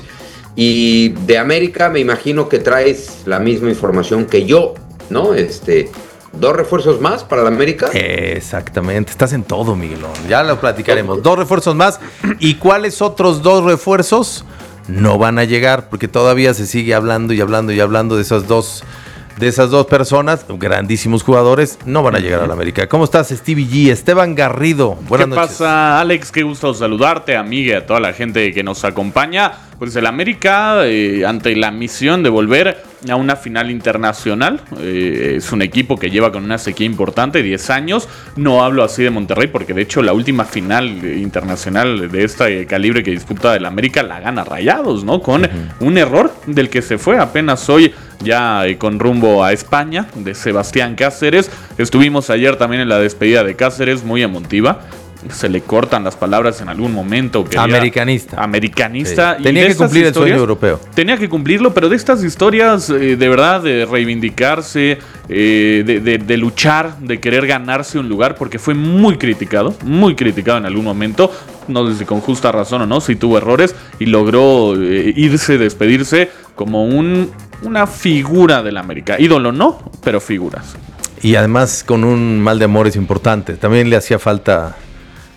Y de América me imagino que traes la misma información que yo, ¿no? Este, ¿dos refuerzos más para la América? Exactamente, estás en todo, Miguelón. Ya lo platicaremos. Dos refuerzos más. ¿Y cuáles otros dos refuerzos no van a llegar? Porque todavía se sigue hablando y hablando y hablando de esas dos, de esas dos personas, grandísimos jugadores, no van a llegar a la América. ¿Cómo estás, Stevie G? Esteban Garrido, buenas noches. ¿Qué pasa, Alex? Qué gusto saludarte, amiga, a toda la gente que nos acompaña. Pues el América, eh, ante la misión de volver a una final internacional, eh, es un equipo que lleva con una sequía importante, diez años. No hablo así de Monterrey, porque de hecho la última final internacional de este calibre que disputa el América la gana Rayados, ¿no? Con uh-huh. un error del que se fue apenas hoy, ya eh, con rumbo a España, de Sebastián Cáceres. Estuvimos ayer también en la despedida de Cáceres, muy emotiva. Se le cortan las palabras en algún momento. Quería, americanista. Americanista. Sí. Tenía que cumplir el sueño europeo. Tenía que cumplirlo, pero de estas historias, eh, de verdad, de reivindicarse, eh, de, de, de luchar, de querer ganarse un lugar, porque fue muy criticado, muy criticado en algún momento, no sé si con justa razón o no, si tuvo errores, y logró eh, irse, despedirse como un, una figura del América. Ídolo no, pero figuras. Y además con un mal de amores importante. También le hacía falta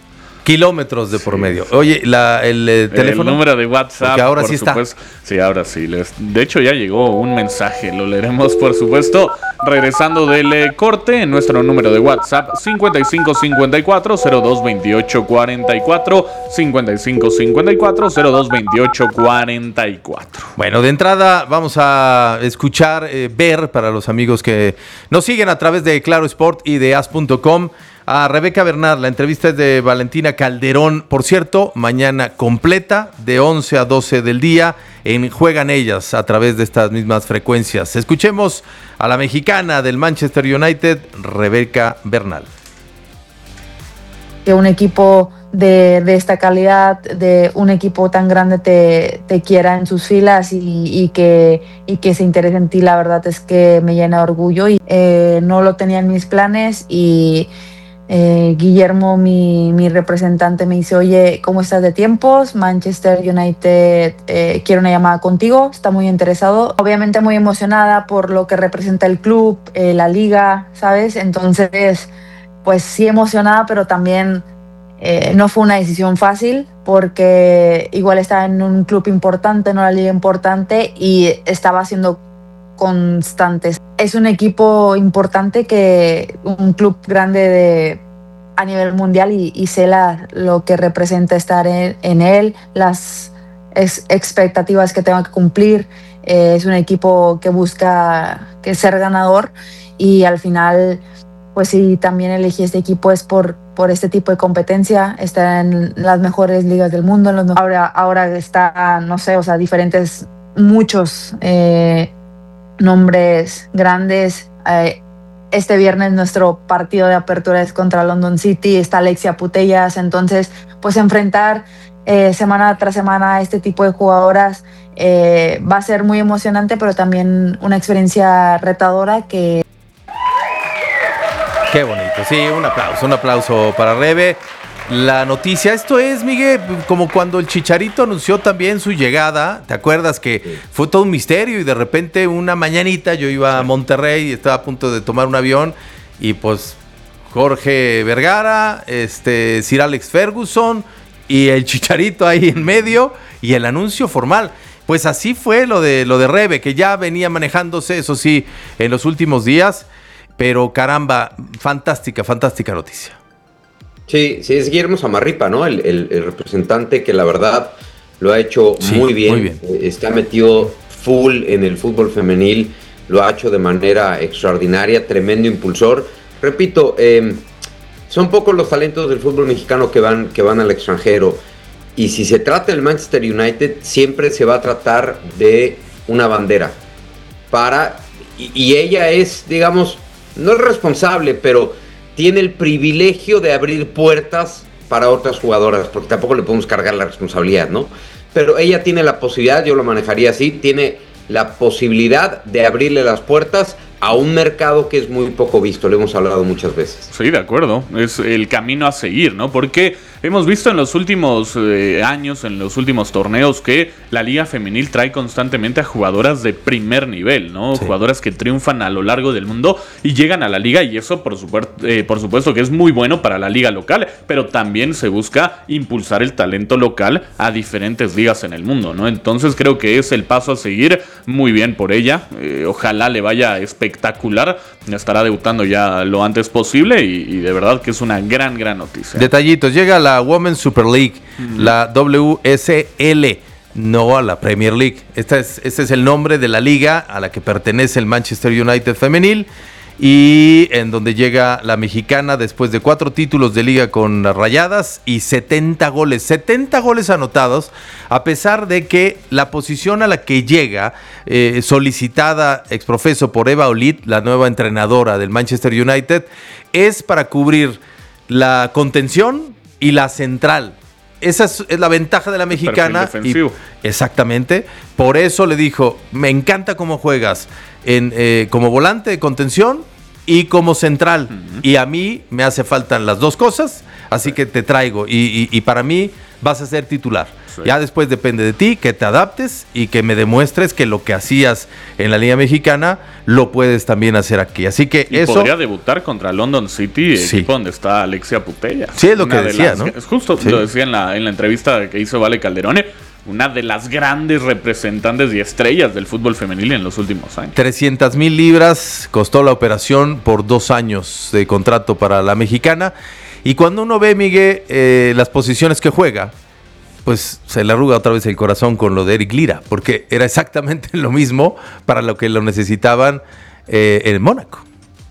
Kilómetros de por medio. Oye, la, el eh, teléfono. El número de WhatsApp. Porque ahora por sí está. supuesto. Sí, ahora sí. Les, de hecho, ya llegó un mensaje. Lo leeremos, por supuesto, regresando del eh, corte. En nuestro número de WhatsApp: cincuenta y cinco cincuenta y cuatro cero dos veintiocho cuarenta y cuatro. cincuenta y cinco cincuenta y cuatro cero dos veintiocho cuarenta y cuatro. Bueno, de entrada vamos a escuchar, eh, ver para los amigos que nos siguen a través de Claro Sport y de as punto com a Rebeca Bernal. La entrevista es de Valentina Calderón. Por cierto, mañana completa de once a doce del día en Juegan Ellas a través de estas mismas frecuencias. Escuchemos a la mexicana del Manchester United, Rebeca Bernal. Que un equipo de, de esta calidad, de un equipo tan grande te, te quiera en sus filas y, y, que, y que se interese en ti, la verdad es que me llena de orgullo. Y eh, no lo tenía en mis planes y eh, Guillermo, mi, mi representante, me dice: oye, ¿cómo estás de tiempos? Manchester United eh, quiere una llamada contigo, está muy interesado. Obviamente muy emocionada por lo que representa el club, eh, la liga, ¿sabes? Entonces, pues sí emocionada, pero también eh, no fue una decisión fácil porque igual estaba en un club importante, en una liga importante y estaba haciendo constantes. Es un equipo importante, que un club grande de, a nivel mundial y, y sé la, lo que representa estar en, en él, las ex, expectativas que tengo que cumplir. Eh, es un equipo que busca que ser ganador y al final, pues sí, también elegí este equipo es por, por este tipo de competencia, está en las mejores ligas del mundo. En los, ahora, ahora está, no sé, o sea, diferentes, muchos eh, nombres grandes. Eh, este viernes nuestro partido de apertura es contra London City, está Alexia Putellas, entonces pues enfrentar eh, semana tras semana a este tipo de jugadoras eh, va a ser muy emocionante, pero también una experiencia retadora que... Qué bonito, sí, un aplauso, un aplauso para Rebe. La noticia, esto es, Miguel, como cuando el Chicharito anunció también su llegada. ¿Te acuerdas que fue todo un misterio y de repente una mañanita yo iba a Monterrey y estaba a punto de tomar un avión y pues Jorge Vergara, este, Sir Alex Ferguson y el Chicharito ahí en medio y el anuncio formal? Pues así fue lo de, lo de Rebe, que ya venía manejándose, eso sí, en los últimos días. Pero caramba, fantástica, fantástica noticia. Sí, sí, es Guillermo Zamarripa, ¿no? El, el, el representante que la verdad lo ha hecho sí, muy bien. Muy bien. Está metido full en el fútbol femenil, lo ha hecho de manera extraordinaria, tremendo impulsor. Repito, eh, son pocos los talentos del fútbol mexicano que van, que van al extranjero. Y si se trata del Manchester United, siempre se va a tratar de una bandera. Para, y, y ella es, digamos, no es responsable, pero tiene el privilegio de abrir puertas para otras jugadoras, porque tampoco le podemos cargar la responsabilidad, ¿no? Pero ella tiene la posibilidad, yo lo manejaría así, tiene la posibilidad de abrirle las puertas a un mercado que es muy poco visto, lo hemos hablado muchas veces. Sí, de acuerdo, es el camino a seguir, ¿no? Porque hemos visto en los últimos eh, años, en los últimos torneos, que la liga femenil trae constantemente a jugadoras de primer nivel, ¿no? Sí. Jugadoras que triunfan a lo largo del mundo y llegan a la liga, y eso por supuesto, eh, por supuesto que es muy bueno para la liga local, pero también se busca impulsar el talento local a diferentes ligas en el mundo, ¿no? Entonces creo que es el paso a seguir, muy bien por ella, eh, ojalá le vaya espectacular, estará debutando ya lo antes posible y, y de verdad que es una gran, gran noticia. Detallitos, llega la Women's Super League, mm. la W S L, no a la Premier League. Este es, este es el nombre de la liga a la que pertenece el Manchester United femenil y en donde llega la mexicana después de cuatro títulos de liga con las Rayadas y setenta goles, setenta goles anotados, a pesar de que la posición a la que llega, eh, solicitada exprofeso por Eva Olid, la nueva entrenadora del Manchester United, es para cubrir la contención y la central. Esa es, es la ventaja de la mexicana. Y, exactamente. Por eso le dijo, me encanta cómo juegas en, eh, como volante de contención y como central. Uh-huh. Y a mí me hace falta las dos cosas, así que te traigo. Y, y, y para mí vas a ser titular. Sí. Ya después depende de ti que te adaptes y que me demuestres que lo que hacías en la Liga Mexicana lo puedes también hacer aquí. Así que y eso... podría debutar contra London City, sí. equipo donde está Alexia Putellas. Sí, es lo que decía, las, ¿no? Es justo, sí. Lo decía en la, en la entrevista que hizo Vale Calderone, una de las grandes representantes y estrellas del fútbol femenil en los últimos años. trescientas mil libras costó la operación por dos años de contrato para la mexicana. Y cuando uno ve, Miguel, eh, las posiciones que juega, pues se le arruga otra vez el corazón con lo de Eric Lira, porque era exactamente lo mismo para lo que lo necesitaban eh, en Mónaco.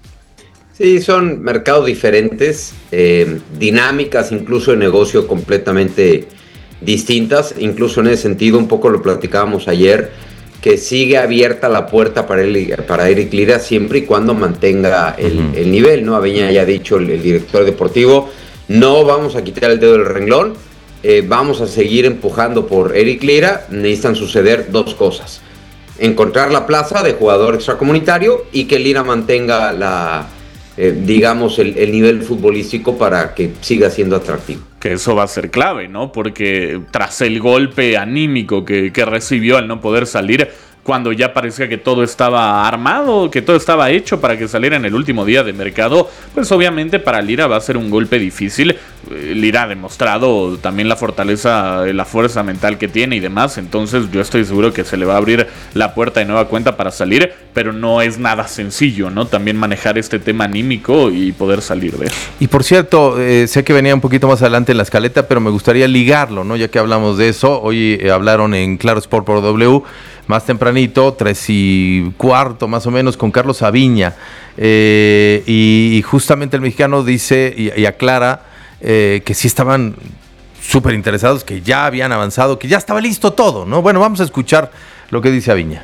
Sí, son mercados diferentes, eh, dinámicas incluso de negocio completamente distintas, incluso en ese sentido, un poco lo platicábamos ayer, que sigue abierta la puerta para, el, para Eric Lira siempre y cuando mantenga el, uh-huh. el nivel, ¿no? Había ya dicho el, el director deportivo, no vamos a quitar el dedo del renglón, eh, vamos a seguir empujando por Eric Lira, necesitan suceder dos cosas, encontrar la plaza de jugador extracomunitario y que Lira mantenga la... Eh, digamos, el, el nivel futbolístico para que siga siendo atractivo. Que eso va a ser clave, ¿no? Porque tras el golpe anímico que, que recibió al no poder salir, cuando ya parecía que todo estaba armado, que todo estaba hecho para que saliera en el último día de mercado, pues obviamente para Lira va a ser un golpe difícil. Lira ha demostrado también la fortaleza, la fuerza mental que tiene y demás, entonces yo estoy seguro que se le va a abrir la puerta de nueva cuenta para salir, pero no es nada sencillo, ¿no? También manejar este tema anímico y poder salir de eso. Y por cierto, eh, sé que venía un poquito más adelante en la escaleta, pero me gustaría ligarlo, ¿no? Ya que hablamos de eso, hoy eh, hablaron en Claro Sport por W, más tempranito, tres y cuarto más o menos, con Carlos Aviña, eh, y, y justamente el mexicano dice y, y aclara eh, que sí estaban súper interesados, que ya habían avanzado, que ya estaba listo todo, ¿no? Bueno, vamos a escuchar lo que dice Aviña.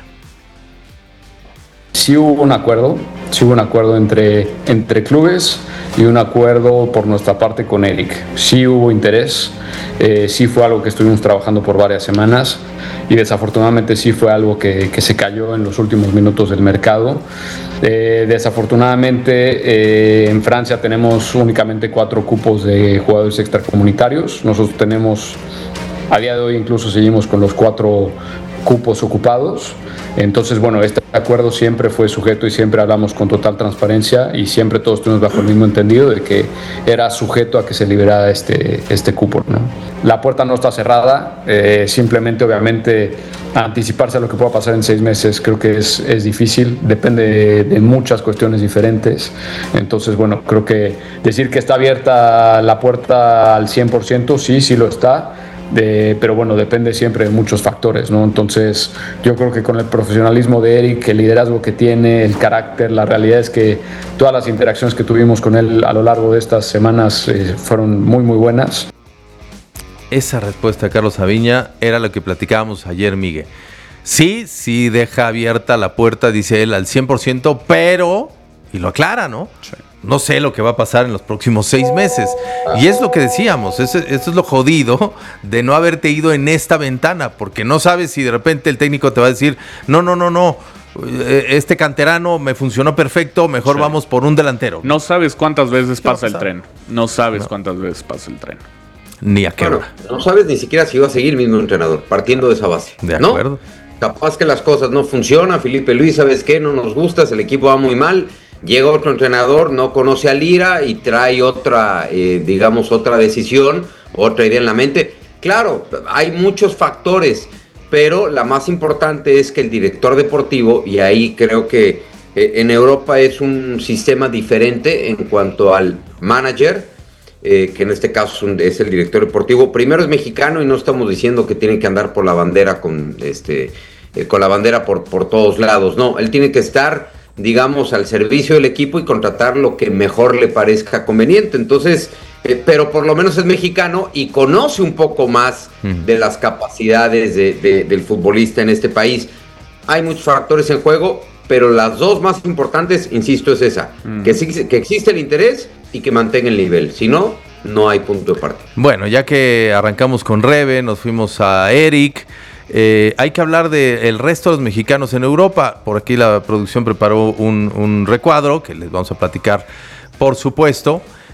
Sí hubo un acuerdo, sí hubo un acuerdo entre, entre clubes y un acuerdo por nuestra parte con Eric. Sí hubo interés, eh, sí fue algo que estuvimos trabajando por varias semanas y desafortunadamente sí fue algo que, que se cayó en los últimos minutos del mercado. Eh, desafortunadamente eh, en Francia tenemos únicamente cuatro cupos de jugadores extracomunitarios. Nosotros tenemos, a día de hoy incluso seguimos con los cuatro cupos ocupados. Entonces, bueno, este acuerdo siempre fue sujeto y siempre hablamos con total transparencia y siempre todos estuvimos bajo el mismo entendido de que era sujeto a que se liberara este, este cupo, ¿no? La puerta no está cerrada, eh, simplemente obviamente anticiparse a lo que pueda pasar en seis meses creo que es, es difícil, depende de, de muchas cuestiones diferentes. Entonces, bueno, creo que decir que está abierta la puerta al cien por ciento, sí, sí lo está. De, pero bueno, depende siempre de muchos factores, ¿no? Entonces yo creo que con el profesionalismo de Eric, el liderazgo que tiene, el carácter, la realidad es que todas las interacciones que tuvimos con él a lo largo de estas semanas eh, fueron muy muy buenas. Esa respuesta de Carlos Aviña era lo que platicábamos ayer, Miguel. Sí, sí deja abierta la puerta, dice él, al cien por ciento, pero, y lo aclara, ¿no? Sí. No sé lo que va a pasar en los próximos seis meses. Y es lo que decíamos, eso, eso es lo jodido de no haberte ido en esta ventana, porque no sabes si de repente el técnico te va a decir, no, no, no, no, este canterano me funcionó perfecto, mejor sí. vamos por un delantero. No sabes cuántas veces pasa el tren, no sabes no. cuántas veces pasa el tren. Ni a qué bueno, hora. No sabes ni siquiera si va a seguir el mismo entrenador, partiendo de esa base. De acuerdo. ¿No? Capaz que las cosas no funcionan, Felipe Luis, ¿sabes qué? No nos gustas, el equipo va muy mal. Llega otro entrenador, no conoce a Lira y trae otra, eh, digamos, otra decisión, otra idea en la mente. Claro, hay muchos factores, pero la más importante es que el director deportivo, y ahí creo que eh, en Europa es un sistema diferente en cuanto al manager, eh, que en este caso es, un, es el director deportivo. Primero es mexicano y no estamos diciendo que tiene que andar por la bandera con, este, eh, con la bandera por, por todos lados. No, él tiene que estar, digamos, al servicio del equipo y contratar lo que mejor le parezca conveniente. Entonces, eh, pero por lo menos es mexicano y conoce un poco más mm. de las capacidades de, de, del futbolista en este país. Hay muchos factores en juego, pero las dos más importantes, insisto, es esa, mm. que, que existe el interés y que mantenga el nivel. Si no, no hay punto de partida. Bueno, ya que arrancamos con Rebe, nos fuimos a Eric. Eh, hay que hablar del resto de los mexicanos en Europa. Por aquí la producción preparó un, un recuadro que les vamos a platicar, por supuesto.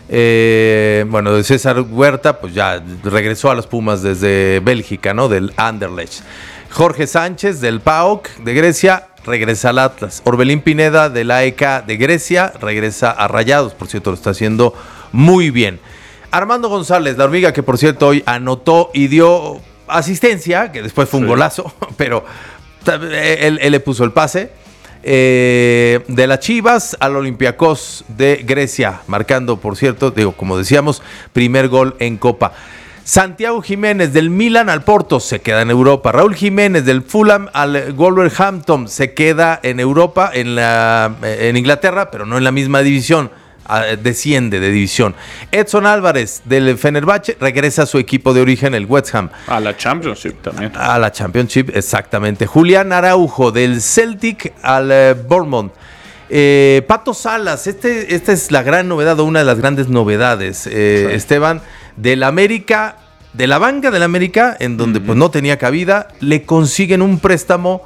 Eh, bueno, de César Huerta, pues ya regresó a los Pumas desde Bélgica, ¿no? Del Anderlecht. Jorge Sánchez del P A O K de Grecia regresa al Atlas. Orbelín Pineda del A E K de Grecia regresa a Rayados, por cierto, lo está haciendo muy bien. Armando González, la hormiga, que por cierto hoy anotó y dio asistencia, que después fue un sí. golazo, pero él, él le puso el pase. Eh, de las Chivas al Olympiacos de Grecia, marcando, por cierto, digo, como decíamos, primer gol en Copa. Santiago Jiménez del Milan al Porto se queda en Europa. Raúl Jiménez del Fulham al Wolverhampton se queda en Europa, en, la, en Inglaterra, pero no en la misma división. Desciende de división. Edson Álvarez del Fenerbahce regresa a su equipo de origen, el West Ham. A la Championship también. A la Championship, exactamente. Julián Araujo del Celtic al uh, Bournemouth. Eh, Pato Salas, este, esta es la gran novedad, o una de las grandes novedades, eh, sí. Esteban, del América, de la banca del América, en donde uh-huh. pues no tenía cabida, le consiguen un préstamo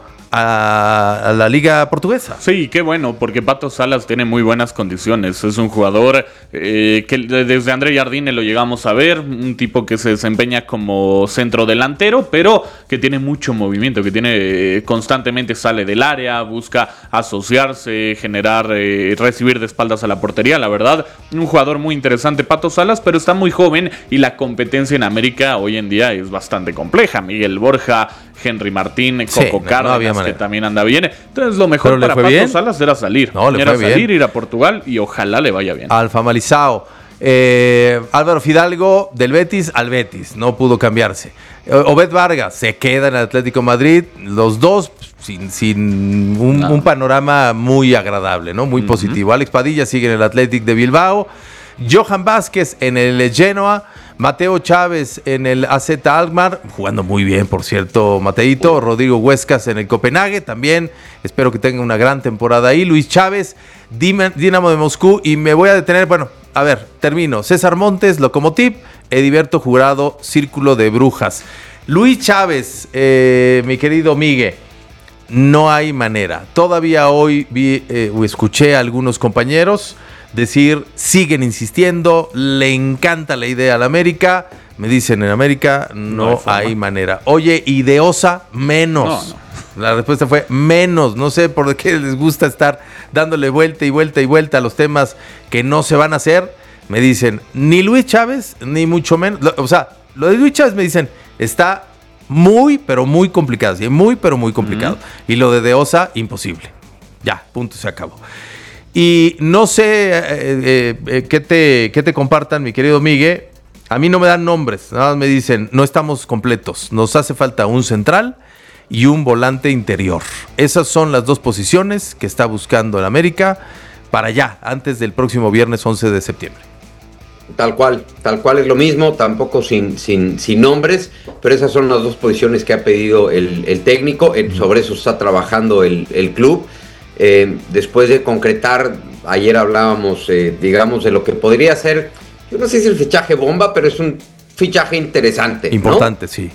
a la liga portuguesa. Sí, qué bueno, porque Pato Salas tiene muy buenas condiciones. Es un jugador eh, que desde André Jardine lo llegamos a ver, un tipo que se desempeña como centro delantero, pero que tiene mucho movimiento, que tiene eh, constantemente sale del área, busca asociarse, generar, eh, recibir de espaldas a la portería. La verdad, un jugador muy interesante, Pato Salas, pero está muy joven y la competencia en América hoy en día es bastante compleja. Miguel Borja, Henry Martín, Coco sí, Cárdenas, no que también anda bien. Entonces lo mejor para Pato bien? Salas era salir. No, le era fue salir, bien. ir a Portugal y ojalá le vaya bien. Alfa Malizao. Eh, Álvaro Fidalgo del Betis al Betis. No pudo cambiarse. Eh, Obed Vargas se queda en el Atlético Madrid. Los dos sin, sin un, no. un panorama muy agradable, ¿no? Muy uh-huh. positivo. Alex Padilla sigue en el Athletic de Bilbao. Johan Vázquez en el Genoa. Mateo Chávez en el A Z Alkmaar, jugando muy bien, por cierto, Mateito. Rodrigo Huescas en el Copenhague, también espero que tenga una gran temporada ahí. Luis Chávez, Dinamo de Moscú, y me voy a detener, bueno, a ver, termino. César Montes, Lokomotiv, Ediberto Jurado, Círculo de Brujas. Luis Chávez, eh, mi querido Migue, no hay manera. Todavía hoy vi, eh, escuché a algunos compañeros decir, siguen insistiendo, le encanta la idea a la América. Me dicen, en América no, no hay, hay manera. Oye, y de Osa, menos. No, no. La respuesta fue menos. No sé por qué les gusta estar dándole vuelta y vuelta y vuelta a los temas que no se van a hacer. Me dicen, ni Luis Chávez, ni mucho menos. O sea, lo de Luis Chávez me dicen, está muy, pero muy complicado. ¿Sí? Muy, pero muy complicado. Uh-huh. Y lo de De Osa, imposible. Ya, punto, se acabó. Y no sé eh, eh, eh, qué, te, qué te compartan, mi querido Migue. A mí no me dan nombres, nada más me dicen, no estamos completos. Nos hace falta un central y un volante interior. Esas son las dos posiciones que está buscando el América para allá, antes del próximo viernes once de septiembre. Tal cual, tal cual es lo mismo, tampoco sin, sin, sin nombres, pero esas son las dos posiciones que ha pedido el, el técnico. El, sobre eso está trabajando el, el club. Eh, después de concretar, ayer hablábamos, eh, digamos, de lo que podría ser, yo no sé si es el fichaje bomba, pero es un fichaje interesante. Importante, ¿no? Sí.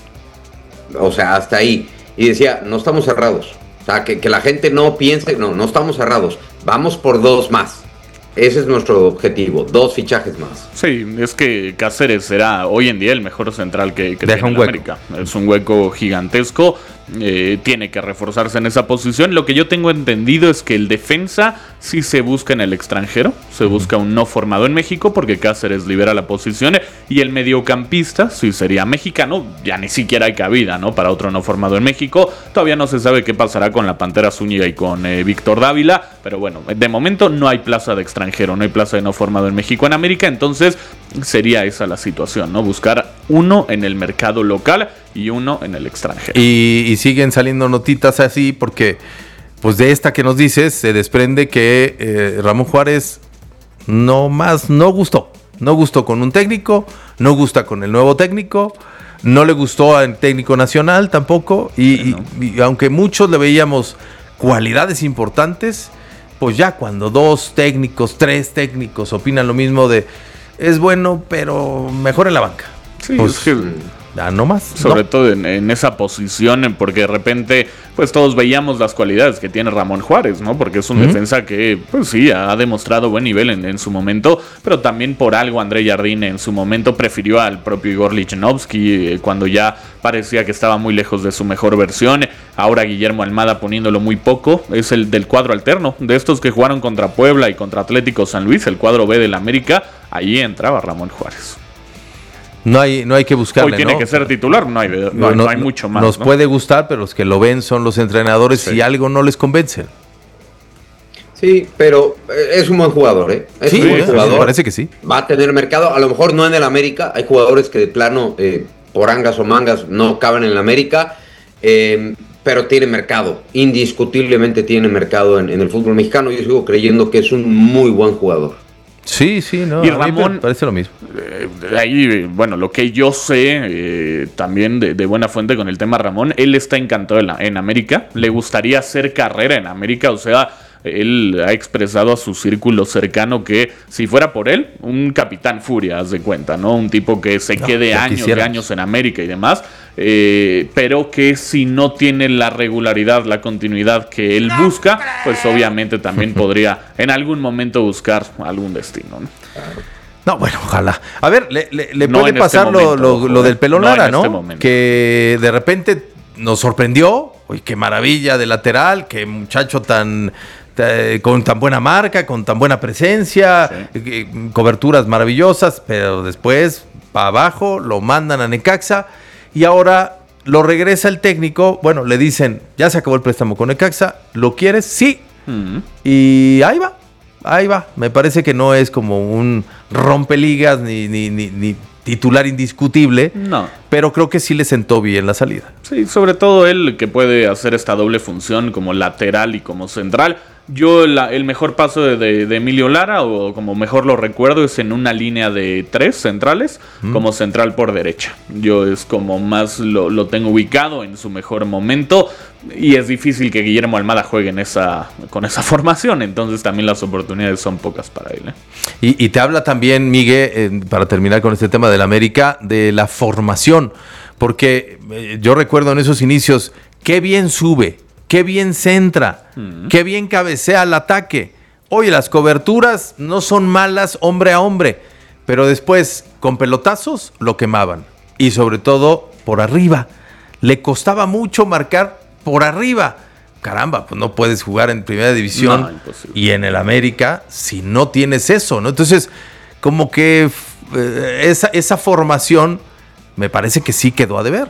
O sea, hasta ahí. Y decía, no estamos cerrados. O sea, que, que la gente no piense, no, no estamos cerrados. Vamos por dos más. Ese es nuestro objetivo, dos fichajes más. Sí, es que Cáceres será hoy en día el mejor central que, que tiene en América. Es un hueco gigantesco, eh, tiene que reforzarse en esa posición. Lo que yo tengo entendido es que el defensa sí se busca en el extranjero, se busca un no formado en México porque Cáceres libera la posición, y el mediocampista sí sería mexicano, ya ni siquiera hay cabida, ¿no?, para otro no formado en México. Todavía no se sabe qué pasará con la Pantera Zúñiga y con eh, Víctor Dávila, pero bueno, de momento no hay plaza de extranjero, no hay plaza de no formado en México en América, entonces sería esa la situación, ¿no? Buscar uno en el mercado local y uno en el extranjero. Y, y siguen saliendo notitas así porque, pues de esta que nos dices, se desprende que eh, Ramón Juárez no más, no gustó. No gustó con un técnico, no gusta con el nuevo técnico, no le gustó al técnico nacional tampoco. Y, sí, no. y, y aunque muchos le veíamos cualidades importantes, pues ya cuando dos técnicos, tres técnicos opinan lo mismo de es bueno, pero mejor en la banca. Sí, pues, es que Ya no más. Sobre no. todo en, en esa posición, porque de repente, pues todos veíamos las cualidades que tiene Ramón Juárez, ¿no? Porque es un uh-huh. defensa que, pues sí, ha demostrado buen nivel en, en su momento, pero también por algo André Jardine en su momento prefirió al propio Igor Lichnowsky eh, cuando ya parecía que estaba muy lejos de su mejor versión. Ahora Guillermo Almada poniéndolo muy poco, es el del cuadro alterno, de estos que jugaron contra Puebla y contra Atlético San Luis, el cuadro B del América, ahí entraba Ramón Juárez. No hay, no hay que buscarle, Hoy tiene ¿no? que ser titular, no hay, no, no, no hay mucho más. Nos ¿no? puede gustar, pero los que lo ven son los entrenadores sí. y algo no les convence. Sí, pero es un buen jugador, ¿eh? Es sí, un buen jugador. Me parece que sí. Va a tener mercado, a lo mejor no en el América, hay jugadores que de plano, eh, por angas o mangas, no caben en el América, eh, pero tiene mercado, indiscutiblemente tiene mercado en, en el fútbol mexicano. Yo sigo creyendo que es un muy buen jugador. Sí, sí, no. Y Ramón, me parece lo mismo. Eh, ahí, bueno, lo que yo sé eh, también de, de buena fuente con el tema Ramón, él está encantado en, la, en América, le gustaría hacer carrera en América, o sea, él ha expresado a su círculo cercano que si fuera por él, un capitán furia, haz de cuenta, ¿no? Un tipo que se no, quede años y años en América y demás, eh, pero que si no tiene la regularidad, la continuidad que él busca, pues obviamente también podría en algún momento buscar algún destino, ¿no? No, bueno, ojalá. A ver, le, le, le no puede pasar este momento, lo, lo, lo del Pelón Lara, ¿no? ¿no? Este que de repente nos sorprendió, uy, qué maravilla de lateral, qué muchacho tan... con tan buena marca, con tan buena presencia, sí. coberturas maravillosas, pero después para abajo lo mandan a Necaxa y ahora lo regresa el técnico. Bueno, le dicen, ya se acabó el préstamo con Necaxa, ¿lo quieres? Sí. Uh-huh. Y ahí va, ahí va. Me parece que no es como un rompeligas ni, ni, ni, ni titular indiscutible, no. pero creo que sí le sentó bien la salida. Sí, sobre todo él que puede hacer esta doble función como lateral y como central. Yo la, el mejor paso de, de, de Emilio Lara, o como mejor lo recuerdo, es en una línea de tres centrales, mm. como central por derecha. Yo es como más lo, lo tengo ubicado en su mejor momento, y es difícil que Guillermo Almada juegue en esa, con esa formación, entonces también las oportunidades son pocas para él, ¿eh? Y, y te habla también, Miguel, eh, para terminar con este tema del América, de la formación, porque eh, yo recuerdo en esos inicios, qué bien sube, qué bien centra, uh-huh. qué bien cabecea al ataque. Oye, las coberturas no son malas hombre a hombre, pero después con pelotazos lo quemaban. Y sobre todo por arriba. Le costaba mucho marcar por arriba. Caramba, pues no puedes jugar en primera división no, y en el América si no tienes eso, ¿no? Entonces, como que eh, esa, esa formación me parece que sí quedó a deber.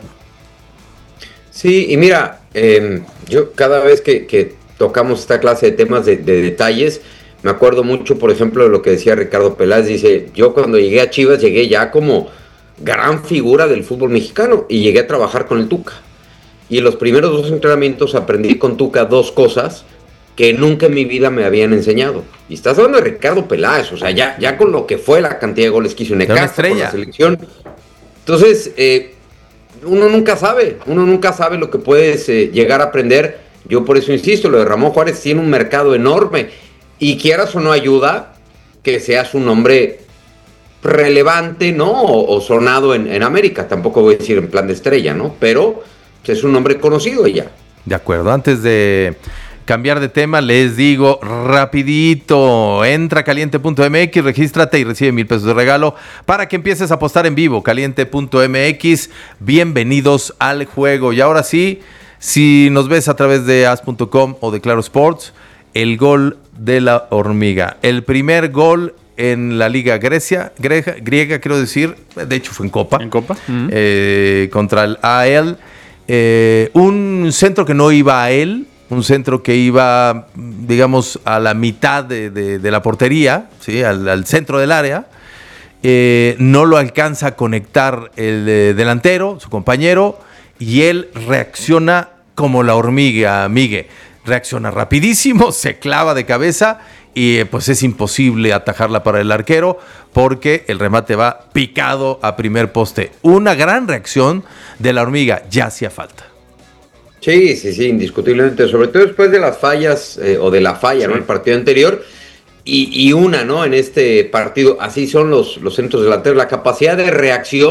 Sí, y mira, eh, yo cada vez que, que tocamos esta clase de temas de, de detalles, me acuerdo mucho, por ejemplo, de lo que decía Ricardo Peláez. Dice, yo cuando llegué a Chivas llegué ya como gran figura del fútbol mexicano y llegué a trabajar con el Tuca. Y en los primeros dos entrenamientos aprendí con Tuca dos cosas que nunca en mi vida me habían enseñado. Y estás hablando de Ricardo Peláez, o sea, ya, ya con lo que fue la cantidad de goles que hizo en Necaxa, con la selección. Entonces, eh, uno nunca sabe, uno nunca sabe lo que puedes eh, llegar a aprender. Yo por eso insisto, lo de Ramón Juárez tiene un mercado enorme. Y quieras o no ayuda que seas un hombre relevante, ¿no? O, o sonado en, en América. Tampoco voy a decir en plan de estrella, ¿no? Pero es un hombre conocido ya. De acuerdo. Antes de cambiar de tema, les digo rapidito. Entra a caliente punto m x, regístrate y recibe mil pesos de regalo para que empieces a apostar en vivo. caliente punto m x. Bienvenidos al juego. Y ahora sí, si nos ves a través de as punto com o de Claro Sports, el gol de la hormiga. El primer gol en la Liga Grecia, griega, griega, quiero decir, de hecho fue en Copa. En Copa. Uh-huh. Eh, contra el A L. Eh, un centro que no iba a él, un centro que iba, digamos, a la mitad de, de, de la portería, ¿sí? al, al centro del área. Eh, no lo alcanza a conectar el eh, delantero, su compañero, y él reacciona como la hormiga, Migue. Reacciona rapidísimo, se clava de cabeza y pues es imposible atajarla para el arquero porque el remate va picado a primer poste. Una gran reacción de la hormiga, ya hacía falta. Sí, sí, sí, indiscutiblemente, sobre todo después de las fallas eh, o de la falla, sí. ¿no? El partido anterior y, y una, ¿no? En este partido, así son los, los centros delanteros, la capacidad de reacción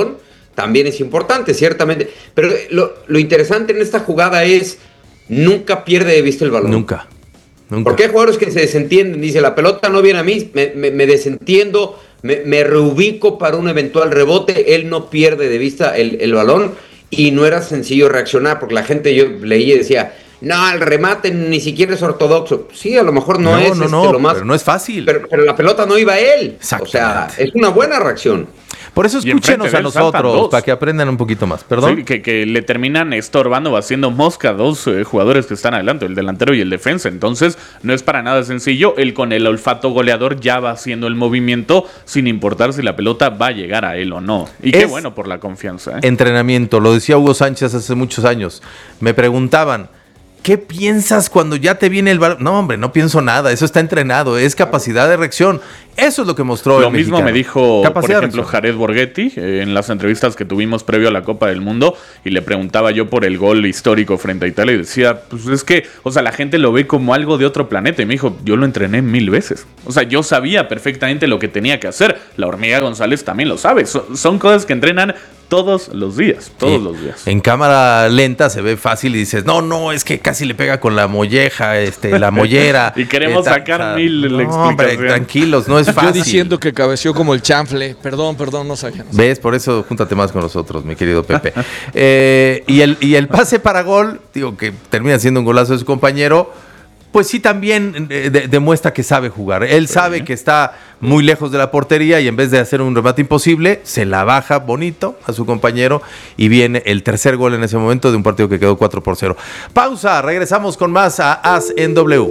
también es importante, ciertamente. Pero lo, lo interesante en esta jugada es, nunca pierde de vista el balón. Nunca. Nunca. Porque hay jugadores que se desentienden, dice, la pelota no viene a mí, me, me, me desentiendo, me, me reubico para un eventual rebote, él no pierde de vista el, el balón y no era sencillo reaccionar, porque la gente, yo leía y decía, no, el remate ni siquiera es ortodoxo. Sí, a lo mejor no, No, es no, este, no, lo más... pero no es fácil. Pero, pero la pelota no iba a él. O sea, es una buena reacción. Por eso Y enfrente escúchenos de a él nosotros, saltan dos. para que aprendan un poquito más. Perdón. Sí, que, que le terminan estorbando o haciendo mosca a dos eh, jugadores que están adelante, el delantero y el defensa. Entonces, no es para nada sencillo. Él con el olfato goleador ya va haciendo el movimiento sin importar si la pelota va a llegar a él o no. Y qué Es bueno por la confianza. ¿eh? Entrenamiento, lo decía Hugo Sánchez hace muchos años. Me preguntaban, ¿qué piensas cuando ya te viene el balón? No, hombre, no pienso nada. Eso está entrenado. Es capacidad de reacción. Eso es lo que mostró Lo el mismo mexicano. me dijo, por Capacidad de ejemplo, reacción. Jared Borghetti eh, en las entrevistas que tuvimos previo a la Copa del Mundo, y le preguntaba yo por el gol histórico frente a Italia y decía, pues es que, o sea, la gente lo ve como algo de otro planeta, y me dijo, yo lo entrené mil veces. O sea, yo sabía perfectamente lo que tenía que hacer. La Hormiga González también lo sabe. So- son cosas que entrenan todos los días, todos Sí. los días. En cámara lenta se ve fácil y dices, no, no, es que casi le pega con la molleja, este, la mollera. Y queremos Eh, ta- sacar ta- mil no, explicaciones. hombre, tranquilos, no es Yo fácil. diciendo que cabeció como el chanfle. Perdón, perdón, no sabía. no sabía. ¿Ves? Por eso júntate más con nosotros, mi querido Pepe. Eh, y, el, y el pase para gol, digo que termina siendo un golazo de su compañero, pues sí también eh, de- demuestra que sabe jugar. Él sabe que está muy lejos de la portería y en vez de hacer un remate imposible, se la baja bonito a su compañero y viene el tercer gol en ese momento de un partido que quedó cuatro por cero. Pausa, regresamos con más a As en W.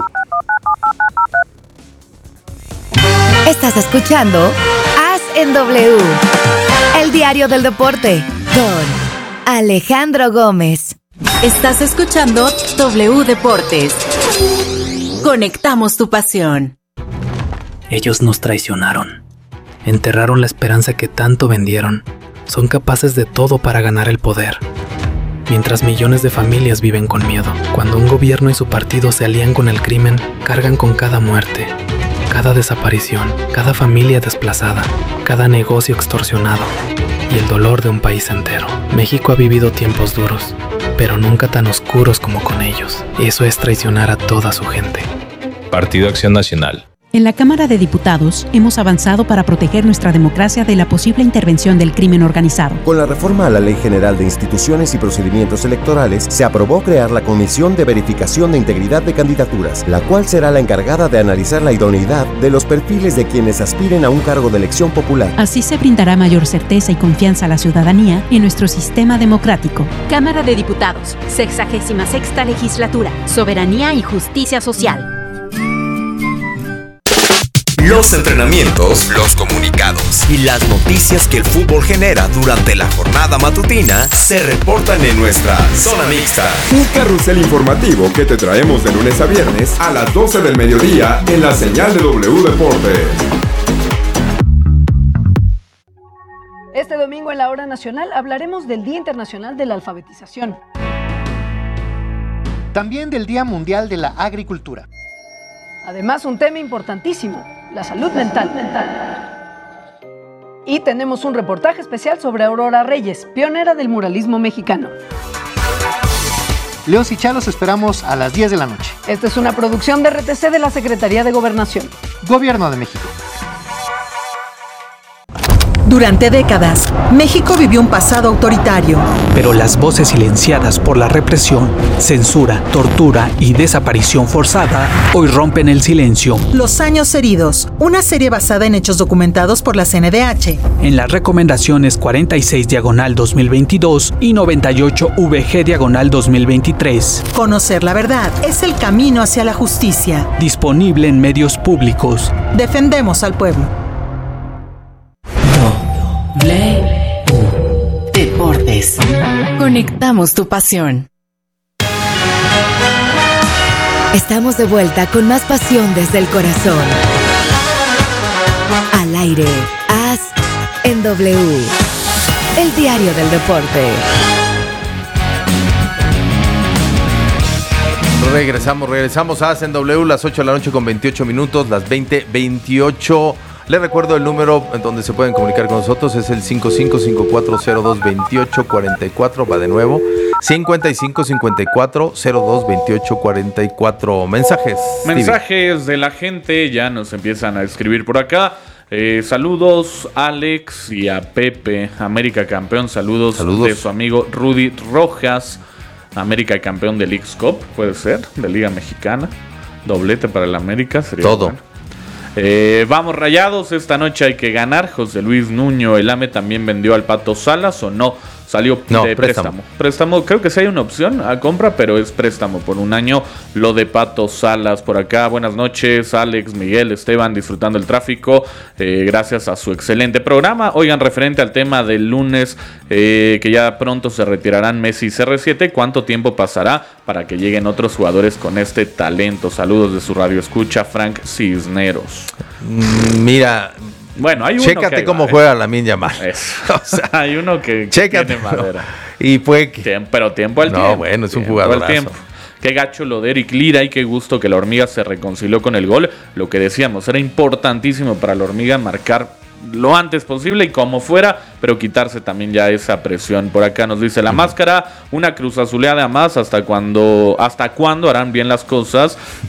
Estás escuchando As en W, el diario del deporte, con Alejandro Gómez. Estás escuchando W Deportes. Conectamos tu pasión. Ellos nos traicionaron. Enterraron la esperanza que tanto vendieron. Son capaces de todo para ganar el poder. Mientras millones de familias viven con miedo. Cuando un gobierno y su partido se alían con el crimen, cargan con cada muerte, cada desaparición, cada familia desplazada, cada negocio extorsionado y el dolor de un país entero. México ha vivido tiempos duros, pero nunca tan oscuros como con ellos. Eso es traicionar a toda su gente. Partido Acción Nacional. En la Cámara de Diputados hemos avanzado para proteger nuestra democracia de la posible intervención del crimen organizado. Con la reforma a la Ley General de Instituciones y Procedimientos Electorales, se aprobó crear la Comisión de Verificación de Integridad de Candidaturas, la cual será la encargada de analizar la idoneidad de los perfiles de quienes aspiren a un cargo de elección popular. Así se brindará mayor certeza y confianza a la ciudadanía en nuestro sistema democrático. Cámara de Diputados, sexagésima sexta legislatura, soberanía y justicia social. Los entrenamientos, los comunicados y las noticias que el fútbol genera durante la jornada matutina se reportan en nuestra Zona Mixta. Un carrusel informativo que te traemos de lunes a viernes a las doce del mediodía en la señal de W Deportes. Este domingo en la Hora Nacional hablaremos del Día Internacional de la Alfabetización. También del Día Mundial de la Agricultura. Además, un tema importantísimo, la salud mental. Y tenemos un reportaje especial sobre Aurora Reyes, pionera del muralismo mexicano. Leos y Chalos esperamos a las diez de la noche. Esta es una producción de R T C de la Secretaría de Gobernación. Gobierno de México. Durante décadas, México vivió un pasado autoritario. Pero las voces silenciadas por la represión, censura, tortura y desaparición forzada hoy rompen el silencio. Los años heridos, una serie basada en hechos documentados por la C N D H. En las recomendaciones cuarenta y seis diagonal dos mil veintidós y noventa y ocho V G diagonal dos mil veintitrés. Conocer la verdad es el camino hacia la justicia. Disponible en medios públicos. Defendemos al pueblo. W Deportes. Conectamos tu pasión. Estamos de vuelta con más pasión desde el corazón. Al aire, As en W, el diario del deporte. Regresamos, regresamos a As en W, las ocho de la noche con veintiocho minutos, las veinte veintiocho Les recuerdo el número en donde se pueden comunicar con nosotros, es el cinco cinco cinco cuatro cero dos dos ocho cuatro cuatro, va de nuevo, cincuenta y cinco cincuenta y cuatro cero dos veintiocho cuarenta y cuatro. Mensajes. Mensajes Stevie. De la gente, ya nos empiezan a escribir por acá. Eh, saludos Alex y a Pepe, América campeón, saludos, saludos de su amigo Rudy Rojas, América campeón del Leagues Cup, puede ser, de Liga Mexicana, doblete para el América, sería todo. Bueno. Eh, vamos Rayados, esta noche hay que ganar. José Luis Nuño, el A M E también vendió al Pato Salas o no, salió no, de préstamo. préstamo. Préstamo, creo que sí hay una opción a compra, pero es préstamo por un año. Lo de Pato Salas por acá. Buenas noches, Alex, Miguel, Esteban, disfrutando el tráfico. Eh, gracias a su excelente programa. Oigan, referente al tema del lunes, eh, que ya pronto se retirarán Messi y C R siete, ¿cuánto tiempo pasará para que lleguen otros jugadores con este talento? Saludos de su radio escucha, Frank Cisneros. Mira, bueno, hay uno chécate que cómo va, juega Lamine Yamal. O sea, hay uno que chécate, tiene madera. Y fue que... Tiempo, pero tiempo al no, tiempo. No, bueno, es un tiempo jugadorazo. Qué gacho lo de Eric Lira y qué gusto que la Hormiga se reconcilió con el gol. Lo que decíamos, era importantísimo para la Hormiga marcar lo antes posible y como fuera, pero quitarse también ya esa presión. Por acá nos dice la máscara, una cruz azuleada más, hasta cuando, hasta cuándo harán bien las cosas